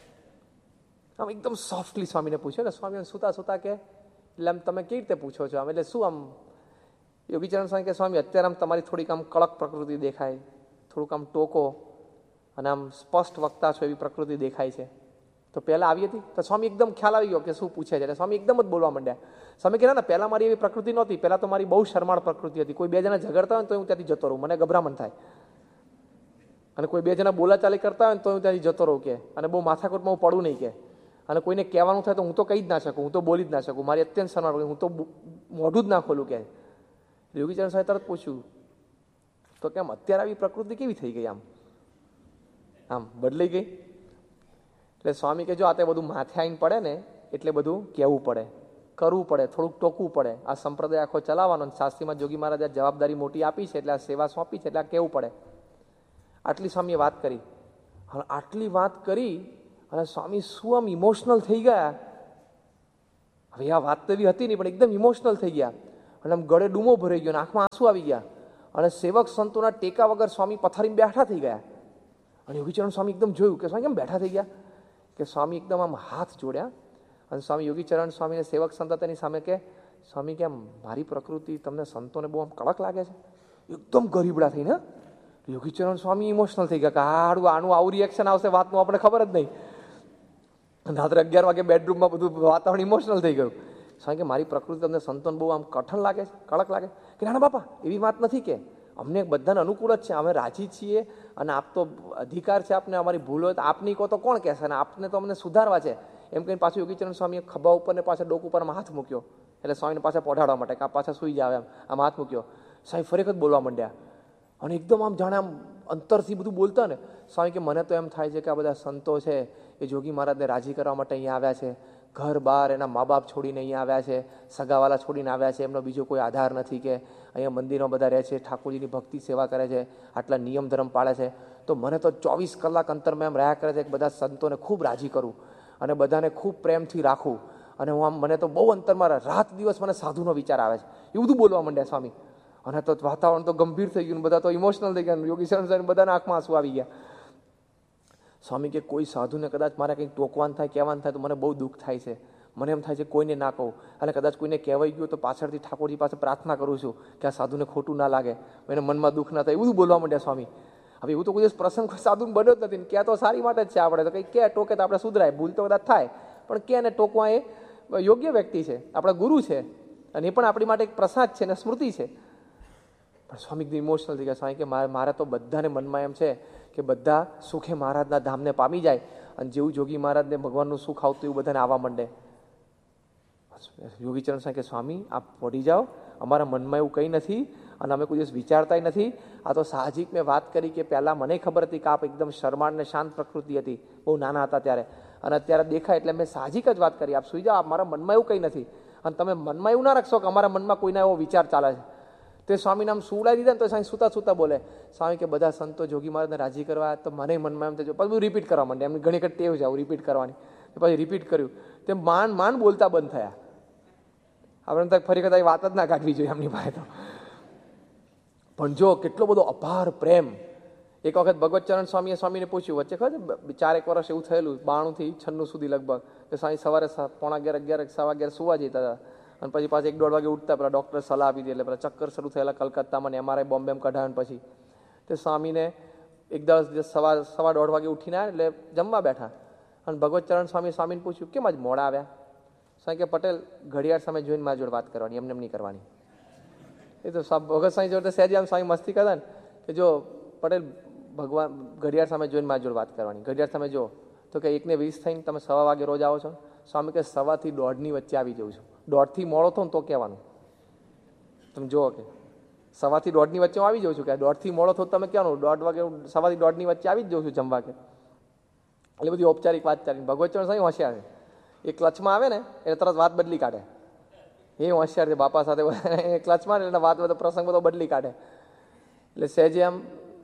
આમ એકદમ સોફ્ટલી સ્વામીને પૂછ્યો ને. સ્વામી સૂતા સૂતા કે એટલે આમ તમે કેવી રીતે પૂછો છો આમ, એટલે શું આમ? યોગીચરણ સ્વામી કે સ્વામી અત્યારે આમ તમારી થોડીક આમ કડક પ્રકૃતિ દેખાય, થોડુંક આમ ટોકો અને આમ સ્પષ્ટ વક્તા છો એવી પ્રકૃતિ દેખાય છે, તો પહેલાં આવી હતી? તો સ્વામી એકદમ ખ્યાલ આવી ગયો કે શું પૂછે છે, એટલે સ્વામી એકદમ જ બોલવા માંડ્યા. સ્વામી કહેતા ને પહેલાં મારી એવી પ્રકૃતિ નહોતી, પહેલાં તો મારી બહુ શરમાળ પ્રકૃતિ હતી. કોઈ બે જણા ઝઘડતા હોય ને તો હું ત્યાંથી જતો રહું, મને ગભરામણ થાય. અને કોઈ બે જણા બોલાચાલી કરતા હોય ને તો હું ત્યાંથી જતો રહું કે, અને બહુ માથાકૂટમાં હું પડું નહીં કે, અને કોઈને કહેવાનું થાય તો હું તો કહી જ ના શકું, હું તો બોલી જ ના શકું, મારી અત્યંત શરમાળ, હું તો મોઢું જ ના ખોલું કે. યોગીચરણ સાહેબ તરત પૂછ્યું તો કેમ અત્યારે આવી પ્રકૃતિ કેવી થઈ ગઈ, આમ બદલાઈ ગઈ? એટલે સ્વામી કે જો આ તે બધું માથે આવીને પડે ને એટલે બધું કહેવું પડે, કરવું પડે, થોડુંક ટોકવું પડે. આ સંપ્રદાય આખો ચલાવવાનો, શાસ્ત્રીમાં જોગી મહારાજે જવાબદારી મોટી આપી છે, એટલે આ સેવા સોંપી છે, એટલે આ કહેવું પડે. આટલી સ્વામીએ વાત કરી હવે આટલી વાત કરી અને સ્વામી શું આમ ઇમોશનલ થઈ ગયા. હવે આ વાત તો એવી હતી નહીં, પણ એકદમ ઇમોશનલ થઈ ગયા અને આમ ગળે ડૂમો ભરાઈ ગયો અને આંખમાં આંસુ આવી ગયા અને સેવક સંતોના ટેકા વગર સ્વામી પથારીમાં બેઠા થઈ ગયા. અને યોગીચરણ સ્વામી એકદમ જોયું કે સ્વામી કેમ બેઠા થઈ ગયા, કે સ્વામી એકદમ આમ હાથ જોડ્યા અને સ્વામી યોગીચરણ સ્વામીને સેવક સંત તેની સામે કે સ્વામી કેમ મારી પ્રકૃતિ તમને સંતોને બહુ આમ કડક લાગે છે, એકદમ ગરીબડા થઈને. યોગીચરણ સ્વામી ઇમોશનલ થઈ ગયા કે આનું આવું રિએક્શન આવશે વાતનું આપણે ખબર જ નહીં. રાત્રે 11 વાગે બેડરૂમમાં બધું વાતાવરણ ઇમોશનલ થઈ ગયું. સ્વામી કે મારી પ્રકૃતિ તમને સંતોને બહુ આમ કઠણ લાગે છે, કડક લાગે કે ના બાપા એવી વાત નથી, કે અમને બધાને અનુકૂળ જ છે, અમે રાજી છીએ અને આપ તો અધિકાર છે આપને, અમારી ભૂલ હોય તો આપની કહો તો કોણ કહેશે, અને આપને તો અમને સુધારવા છે એમ કહીને પાછું યોગીચરણ સ્વામીએ ખભા ઉપર ને પાછા ડોક ઉપર હાથ મૂક્યો. એટલે સ્વામીને પાછા પહોંચાડવા માટે કે આ પાછા સુઈ જાવ એમ આમ હાથ મૂક્યો. સ્વામી ફરી વખત બોલવા માંડ્યા અને એકદમ આમ જાણે આમ અંતરથી બધું બોલતા ને. સ્વામી કે મને તો એમ થાય છે કે આ બધા સંતો છે એ જોગી મહારાજને રાજી કરવા માટે અહીંયા આવ્યા છે, ઘર બહાર એના મા બાપ છોડીને અહીંયા આવ્યા છે, સગાવાલા છોડીને આવ્યા છે, એમનો બીજો કોઈ આધાર નથી, કે અહીંયા મંદિરમાં બધા રહે છે, ઠાકોરજીની ભક્તિ સેવા કરે છે, આટલા નિયમ ધર્મ પાળે છે, તો મને તો 24 કલાક અંતરમાં એમ રહ્યા કરે છે કે બધા સંતોને ખૂબ રાજી કરું અને બધાને ખૂબ પ્રેમથી રાખું, અને હું આમ મને તો બહુ અંતરમાં રાત દિવસ મને સાધુનો વિચાર આવે છે, એવું બધું બોલવા માંડ્યા સ્વામી. અને તો વાતાવરણ તો ગંભીર થઈ ગયું, બધા તો ઇમોશનલ થઈ ગયા, યોગીચરણ સાહેબ બધાના આંખમાં આંસુ આવી ગયા. સ્વામી કે કોઈ સાધુને કદાચ મારે કંઈક ટોકવાનું થાય, કહેવાનું થાય તો મને બહુ દુઃખ થાય છે, મને એમ થાય છે કોઈને ના કહું, અને કદાચ કોઈને કહેવાઈ ગયું તો પાછળથી ઠાકોરજી પાસે પ્રાર્થના કરું છું કે આ સાધુને ખોટું ના લાગે, એને મનમાં દુઃખ ના થાય, એવું બધું બોલવા માંડ્યા સ્વામી. હવે એવું તો કોઈ દિવસ પ્રસંગ સાધુને બન્યો જ નથી, ક્યાં તો સારી માટે જ છે, આપણે તો કંઈ કે ટોકે તો આપણે સુધરાય, ભૂલ તો કદાચ થાય, પણ કે ને ટોકવા એ યોગ્ય વ્યક્તિ છે, આપણા ગુરુ છે, અને એ પણ આપણી માટે એક પ્રસાદ છે ને સ્મૃતિ છે. પણ સ્વામી એકદમ ઇમોશનલ થઈ ગયા. સ્વામી કે મારે તો બધાને મનમાં એમ છે કે બધા સુખે મહારાજના ધામને પામી જાય, અને જેવું જોગી મહારાજને ભગવાનનું સુખ આવતું એવું બધાને આવવા માંડે. યોગીચરણ સાહેબ કે સ્વામી આપ પડી જાઓ, અમારા મનમાં એવું કંઈ નથી અને અમે કોઈ દિવસ વિચારતાય નથી, આ તો સાહજિક મેં વાત કરી કે પહેલાં મને ખબર હતી કે આપ એકદમ શરમાળ ને શાંત પ્રકૃતિ હતી બહુ નાના હતા ત્યારે, અને અત્યારે દેખાય એટલે મેં સાહજિક જ વાત કરી, આપ સુઈ જાઓ, મારા મનમાં એવું કંઈ નથી, અને તમે મનમાં એવું ના રાખશો કે અમારા મનમાં કોઈના એવો વિચાર ચાલે છે. તે સ્વામી નામ સુવડાવી દીધા ને તો સ્વામી સુતા સુતા બોલે સ્વામી કે બધા સંતો જોગી મહારાજને રાજી કરવા, તો મને મનમાં એમ થયું પછી બધું રિપીટ કરવા માંડે, એમની ઘણી વખત ટેવ છે આવું રિપીટ કરવાની, પછી રિપીટ કર્યું, તે માંડ બોલતા બંધ થયા. આપણે તો ફરી વખત વાત જ ના કાઢવી જોઈએ એમની પાસે તો. પણ જો કેટલો બધો અપાર પ્રેમ. એક વખત ભગવતચરણ સ્વામીને પૂછ્યું, વચ્ચે ખબર છે 4-1 વર્ષ એવું થયેલું, 92 થી 96 સુધી લગભગ, કે સ્વામી સવારે 11:30 સવા 11 સુવા જતા હતા, અને પછી પાછા 1-1:30 વાગે ઉઠતા, પેલા ડૉક્ટર સલાહ આપી દે, એટલે પેલા ચક્કર શરૂ થયેલા કલકત્તામાં, MRI બોમ્બે કઢાવ્યા. પછી તે સ્વામીને એક દિવસ સવા 1:30 વાગે ઉઠીને એટલે જમવા બેઠા, અને ભગવતચરણ સ્વામીને પૂછ્યું કેમ આજ મોડા આવ્યા. સ્વામી કે પટેલ ઘડિયાળ સામે જોઈને મારી જોડે વાત કરવાની, એમને નહીં કરવાની. એ તો ભગત સ્વામી જોડે સહેજ આમ સ્વામી મસ્તી કરતા ને કે જો પટેલ ભગવાન ઘડિયાળ સામે જોઈને મારી જોડે વાત કરવાની, ઘડિયાળ સામે જો, તો કે 1:20 થઈને તમે 1:15 વાગે રોજ આવો છો. સ્વામી કે 1:15 થી 1:30 વચ્ચે આવી જાઉં છું, 1:30 થી મોડો થો ને તો કહેવાનું. તમે જુઓ કે 1:15 થી 1:30 વચ્ચે હું આવી જાઉં છું, કે 1:30 થી મોડો થો તમે કહેવાનું, 1:30 વાગે 1:15 થી 1:30 વચ્ચે આવી જ જાઉં છું જમવા. કે એટલે બધી ઔપચારિક વાત ચાલી. ભગવતચરણ સાહેબ હોશિયાર છે, એ ક્લચમાં આવે ને એટલે તરત વાત બદલી કાઢે, એ હોશિયાર છે બાપા સાથે. એ ક્લચમાં એટલે વાત બધો પ્રસંગ બધો બદલી કાઢે. એટલે સહેજે આમ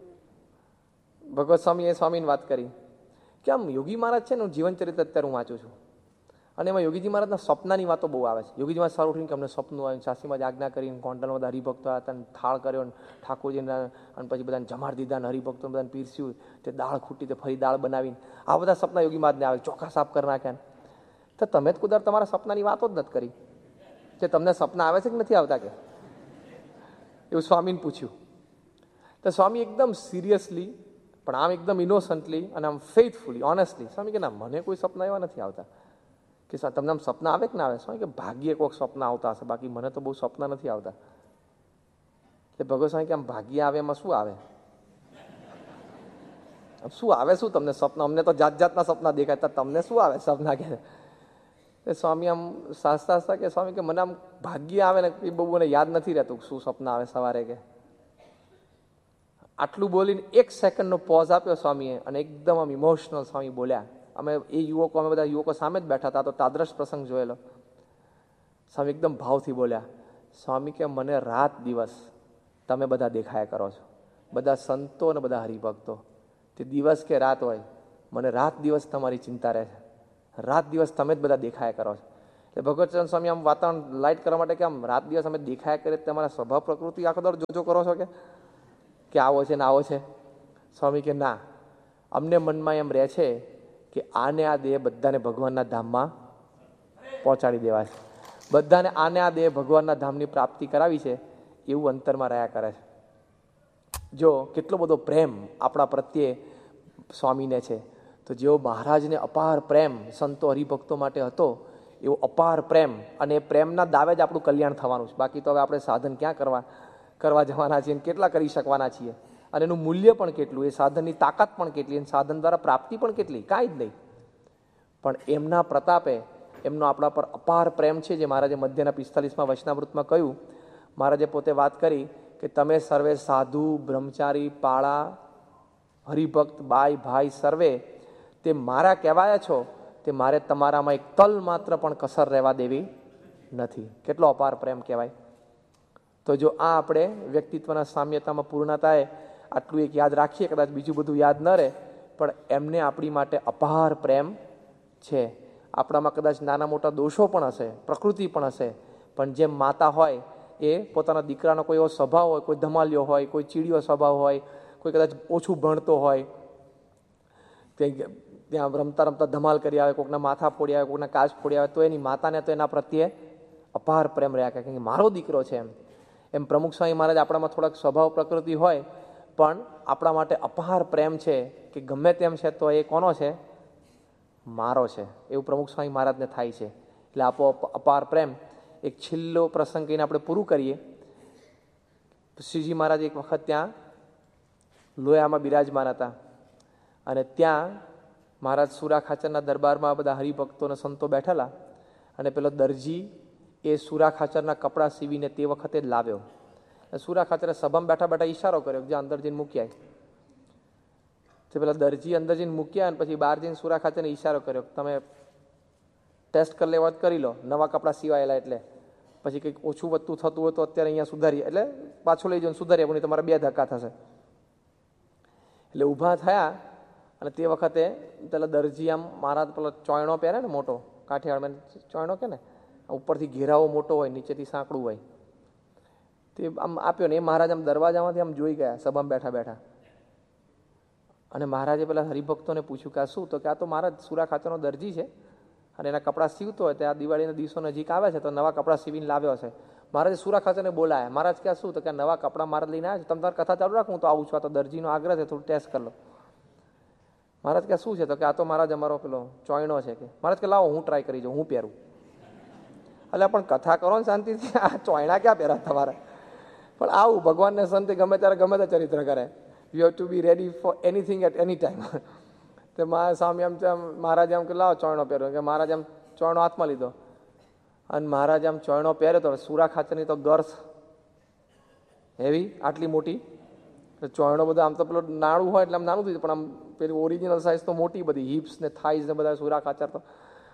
ભગવત સ્વામી એ સ્વામીની વાત કરી કે આમ યોગી મહારાજ છે ને, હું જીવન ચરિત્ર અત્યારે હું વાંચું છું, અને એમાં યોગીજી મહારાજના સપનાની વાતો બહુ આવે છે. યોગીજી મહારાજ સારું ઉઠીને કે અમને સપનું આવ્યું, સાસીમાં જ આજ્ઞા કરીને ગોંડલમાં બધા હરિભક્તો હતા, થાળ કર્યો, ઠાકોરજીના, અને પછી બધાને જમાડ દીધા, અને હરિભક્તો બધાને પીરસ્યું, તે દાળ ખૂટી તે ફરી દાળ બનાવીને, આ બધા સપના યોગી મહારાજને આવે, ચોખા સાફ કરી નાખ્યા. તો તમે જ કુદર તમારા સપનાની વાતો જ નથી કરી, કે તમને સપના આવે છે કે નથી આવતા, કે એવું સ્વામીને પૂછ્યું. તો સ્વામી એકદમ સિરિયસલી, પણ આમ એકદમ ઇનોસન્ટલી અને આમ ફેથફુલી ઓનેસ્ટલી સ્વામી કે ના, મને કોઈ સપના એવા નથી આવતા. કે તમને આમ સપના આવે કે ના આવે? સ્વામી કે ભાગ્યે કોઈક સપના આવતા હશે, બાકી મને તો બહુ સપના નથી આવતા. એટલે ભગવત સ્વામી કે આમ ભાગ્ય આવે એમાં શું આવે? શું આવે શું તમને સપના? અમને તો જાત જાતના સપના દેખાય, તમને શું આવે સપના? કે સ્વામી આમ સાચતા કે સ્વામી કે મને આમ ભાગ્ય આવે ને એ બહુ મને યાદ નથી રહેતું શું સપના આવે સવારે. કે આટલું બોલીને 1 સેકન્ડનો પોઝ આપ્યો સ્વામીએ, અને એકદમ આમ ઇમોશનલ સ્વામી બોલ્યા. અમે બધા યુવકો સામે જ બેઠા હતા, તો તાદ્રશ પ્રસંગ જોયેલો. સ્વામી એકદમ ભાવથી બોલ્યા, સ્વામી કે મને રાત દિવસ તમે બધા દેખાયા કરો છો, બધા સંતો અને બધા હરિભક્તો, તે દિવસ કે રાત હોય મને રાત દિવસ તમારી ચિંતા રહે છે, રાત દિવસ તમે જ બધા દેખાયા કરો છો. એટલે ભગવતચરણ સ્વામી આમ વાતાવરણ લાઇટ કરવા માટે કે આમ રાત દિવસ અમે દેખાયા કરીએ, તમારા સ્વભાવ પ્રકૃતિ આખો દર જોજો કરો છો કે આવો છે ને આવો છે? સ્વામી કે ના, અમને મનમાં એમ રહે છે કે આને આ દેહ બધાને ભગવાનના ધામમાં પહોંચાડી દેવા છે, બધાને આને આ દેહ ભગવાનના ધામની પ્રાપ્તિ કરાવી છે, એવું અંતરમાં રહ્યા કરે છે. જો કેટલો બધો પ્રેમ આપણા પ્રત્યે સ્વામીને છે, તો જેવો મહારાજને અપાર પ્રેમ સંતો હરિભક્તો માટે હતો, એવો અપાર પ્રેમ, અને એ પ્રેમના દાવે જ આપણું કલ્યાણ થવાનું છે. બાકી તો હવે આપણે સાધન ક્યાં કરવા જવાના છીએ, કેટલા કરી શકવાના છીએ, અને એનું મૂલ્ય પણ કેટલું, એ સાધનની તાકાત પણ કેટલી, અને સાધન દ્વારા પ્રાપ્તિ પણ કેટલી, કાંઈ જ નહીં. પણ એમના પ્રતાપે એમનો આપણા પર અપાર પ્રેમ છે, જે મહારાજે મધ્યના 45માં વચનામૃતમાં કહ્યું. મહારાજે પોતે વાત કરી કે તમે સર્વે સાધુ બ્રહ્મચારી પાળા હરિભક્ત બાઈ ભાઈ સર્વે તે મારા કહેવાયા છો, તે મારે તમારામાં એક તલ માત્ર પણ કસર રહેવા દેવી નથી. કેટલો અપાર પ્રેમ કહેવાય. તો જો આ આપણે વ્યક્તિત્વના સામ્યતામાં પૂર્ણતાએ આટલું એક યાદ રાખીએ, કદાચ બીજું બધું યાદ ન રહે, પણ એમને આપણી માટે અપાર પ્રેમ છે. આપણામાં કદાચ નાના મોટા દોષો પણ હશે, પ્રકૃતિ પણ હશે, પણ જેમ માતા હોય એ પોતાના દીકરાનો કોઈ એવો સ્વભાવ હોય, કોઈ ધમાલિયો હોય, કોઈ ચીડિયો સ્વભાવ હોય, કોઈ કદાચ ઓછું ભણતો હોય, ત્યાં રમતા રમતા ધમાલ કરી આવે, કોઈકના માથા ફોડી આવે, કોઈકના કાચ ફોડી આવે, તો એની માતાને તો એના પ્રત્યે અપાર પ્રેમ રહ્યા કે મારો દીકરો છે. એમ પ્રમુખ સ્વામી મહારાજ આપણામાં થોડાક સ્વભાવ પ્રકૃતિ હોય, પણ આપણા માટે અપાર પ્રેમ છે કે ગમે તેમ છે તો એ કોનો છે? મારો છે. એવું પ્રમુખ સ્વામી મહારાજને થાય છે. એટલે આપો અપાર પ્રેમ. એક છેલ્લો પ્રસંગ કહીને આપણે પૂરું કરીએ. શ્રીજી મહારાજ એક વખત ત્યાં લોયામાં બિરાજમાન હતા, અને ત્યાં મહારાજ સુરા ખાચરના દરબારમાં બધા હરિભક્તોને સંતો બેઠેલા, અને પેલો દરજી એ સુરા ખાચરના કપડાં સીવીને તે વખતે જ લાવ્યો. સુરા ખાચરે સભામાં બેઠા બેઠા ઈશારો કર્યો કે અંદર જઈને મૂક્યા. તે પેલા દરજી અંદર જઈને મૂક્યા, અને પછી બહાર જઈને સુરા ખાચરને ઈશારો કર્યો કે તમે ટેસ્ટ કરી લેવા કરી લો, નવા કપડાં સીવાયેલા, એટલે પછી કંઈક ઓછું વધતું થતું હોય તો અત્યારે અહીંયા સુધારીએ, એટલે પાછું લઈ જઈને સુધારીએ, પણ તમારે 2 ધક્કા થશે. એટલે ઊભા થયા, અને તે વખતે પેલા દરજી આમ મહારાજ પેલો ચોયણો પહેરે ને મોટો, કાઠિયાવાડમાં ચોયણો કે ને, ઉપરથી ઘેરાવો મોટો હોય, નીચેથી સાંકડું હોય, તે આમ આપ્યો ને એ મહારાજ આમ દરવાજામાંથી આમ જોઈ ગયા સભામાં બેઠા બેઠા. અને મહારાજે પેલા હરિભક્તોને પૂછ્યું કે આ શું? તો કે આ તો મહારાજ સુરા ખાચરનો દરજી છે, અને એના કપડાં સીવતો હોય, તો આ દિવાળીના દિવસો નજીક આવે છે તો નવા કપડાં સીવીને લાવ્યો છે. મહારાજે સુરા ખાચરને બોલાયા. મહારાજ કે શું? તો કે નવા કપડાં મહારાજ લઈને આવ્યા છે, તમે તમારી કથા ચાલુ રાખો, હું તો આવું છું, આ તો દરજીનો આગ્રહ છે, થોડું ટેસ્ટ કરી લો. મહારાજ કે શું છે? તો કે આ તો મહારાજ અમારો પેલો ચોયણો છે. કે મહારાજ કે લાવો હું ટ્રાય કરી જાઉં, હું પહેરું. એટલે પણ કથા કરો ને શાંતિથી, આ ચોયણા ક્યાં પહેરા તમારે? પણ આવું ભગવાનને સંતે ગમે ત્યારે ગમે તે ચરિત્ર કરે. You have to B ready for anything at any time. તો સ્વામી આમ મહારાજ આમ કે લાવો ચોયણો પહેર્યો, કે મહારાજ આમ ચોયણો હાથમાં લીધો, અને મહારાજ આમ ચોયણો પહેર્યો તો સુરા ખાચરની તો ગર્થ હેવી, આટલી મોટી ચોયણો બધો. આમ તો પેલો નાનું હોય એટલે આમ નાનું થયું, પણ આમ પેલી ઓરિજિનલ સાઇઝ તો મોટી બધી, હિપ્સ ને થાઈઝ ને બધા સુરા ખાચર તો.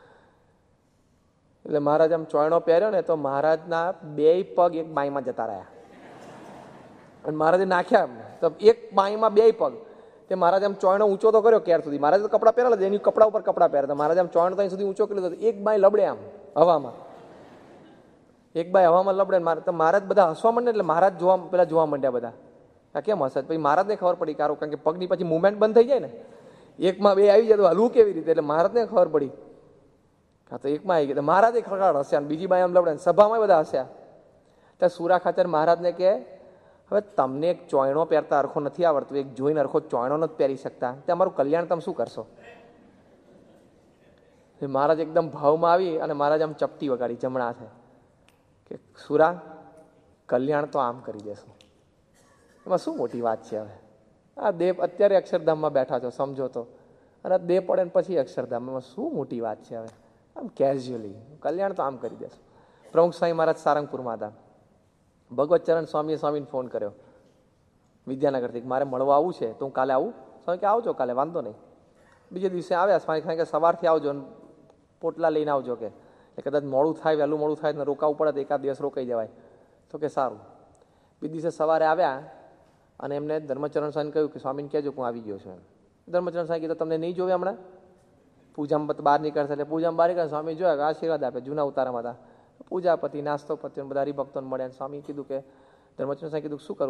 એટલે મહારાજ આમ ચોયણો પહેર્યો ને તો મહારાજના 2 પગ એક બાઈમાં જતા રહ્યા, અને મહારાજે નાખ્યા તો એક બાઈમાં 2 પગ. તે મહારાજ આમ ચોયણો ઊંચો તો કર્યો ક્યાર સુધી, મહારાજ તો કપડા પહેરેલા, એની કપડા ઉપર કપડા પહેરતા, મહારાજ આમ ચોયણો ત્યાં સુધી ઊંચો કર્યો, એક બાઈ લબડે આમ હવામાં, એક બાઈ હવામાં લબડે. તો મહારાજ બધા હસવા માંડે, એટલે મહારાજ જોવા માંડ્યા બધા, આ કેમ હશે? પછી મહારાજને ખબર પડી, કારણ કે પગની પછી મુવમેન્ટ બંધ થઈ જાય ને, એકમાં 2 આવી જાય તો હલવું કેવી રીતે? એટલે મહારાજને ખબર પડી, હા તો એકમાં આવી ગયા. મહારાજે ખરખાડ હસ્યા, બીજી બાઈ આમ લબડે, સભામાં બધા હસ્યા. ત્યાં સુરા ખાચર મહારાજને કે હવે તમને એક ચોયણો પહેરતા અરખો નથી આવડતું, એક જોઈને અરખો ચોયણો નથી પહેરી શકતા, તે અમારું કલ્યાણ તમે શું કરશો? મહારાજ એકદમ ભાવમાં આવી અને મહારાજ આમ ચપટી વગાડી જમણા છે કે સુરા, કલ્યાણ તો આમ કરી દેશું. એમાં શું મોટી વાત છે? હવે આ દેવ અત્યારે અક્ષરધામમાં બેઠા છો સમજો તો, અને દેહ પડે ને પછી અક્ષરધામ, એમાં શું મોટી વાત છે? હવે આમ કેઝ્યુઅલી કલ્યાણ તો આમ કરી દેશું. પ્રમુખ સ્વામી મહારાજ સારંગપુરમાં હતા. ભગવતચરણ સ્વામીને ફોન કર્યો વિદ્યાનગરથી, મારે મળવા આવવું છે, તો હું કાલે આવું? સ્વામી કે આવજો કાલે, વાંધો નહીં. બીજે દિવસે આવ્યા સ્વામી, કે સવારથી આવજો, પોટલા લઈને આવજો, કે કદાચ મોડું થાય, વહેલું મોડું થાય ને રોકાવું પડે તો 1 દિવસ રોકાઈ જવાય. તો કે સારું. બીજે દિવસે સવારે આવ્યા, અને એમને ધર્મચરણ સ્વામીને કહ્યું કે સ્વામીને કહેજો હું આવી ગયો છું. ધર્મચરણ સ્વામી કીધું તમને નહીં જોવે હમણાં? પૂજામાં બહાર નીકળશે એટલે પૂજામાં બહાર નીકળે સ્વામી જોયા કે આશીર્વાદ આપે. જૂના ઉતારામાં હતા પૂજાપતિ નાસ્તો પતિ બધા હરિભક્તોને મળ્યા. સ્વામી કીધું કે ધર્મચરણ સ્વામી કીધું શું કરું?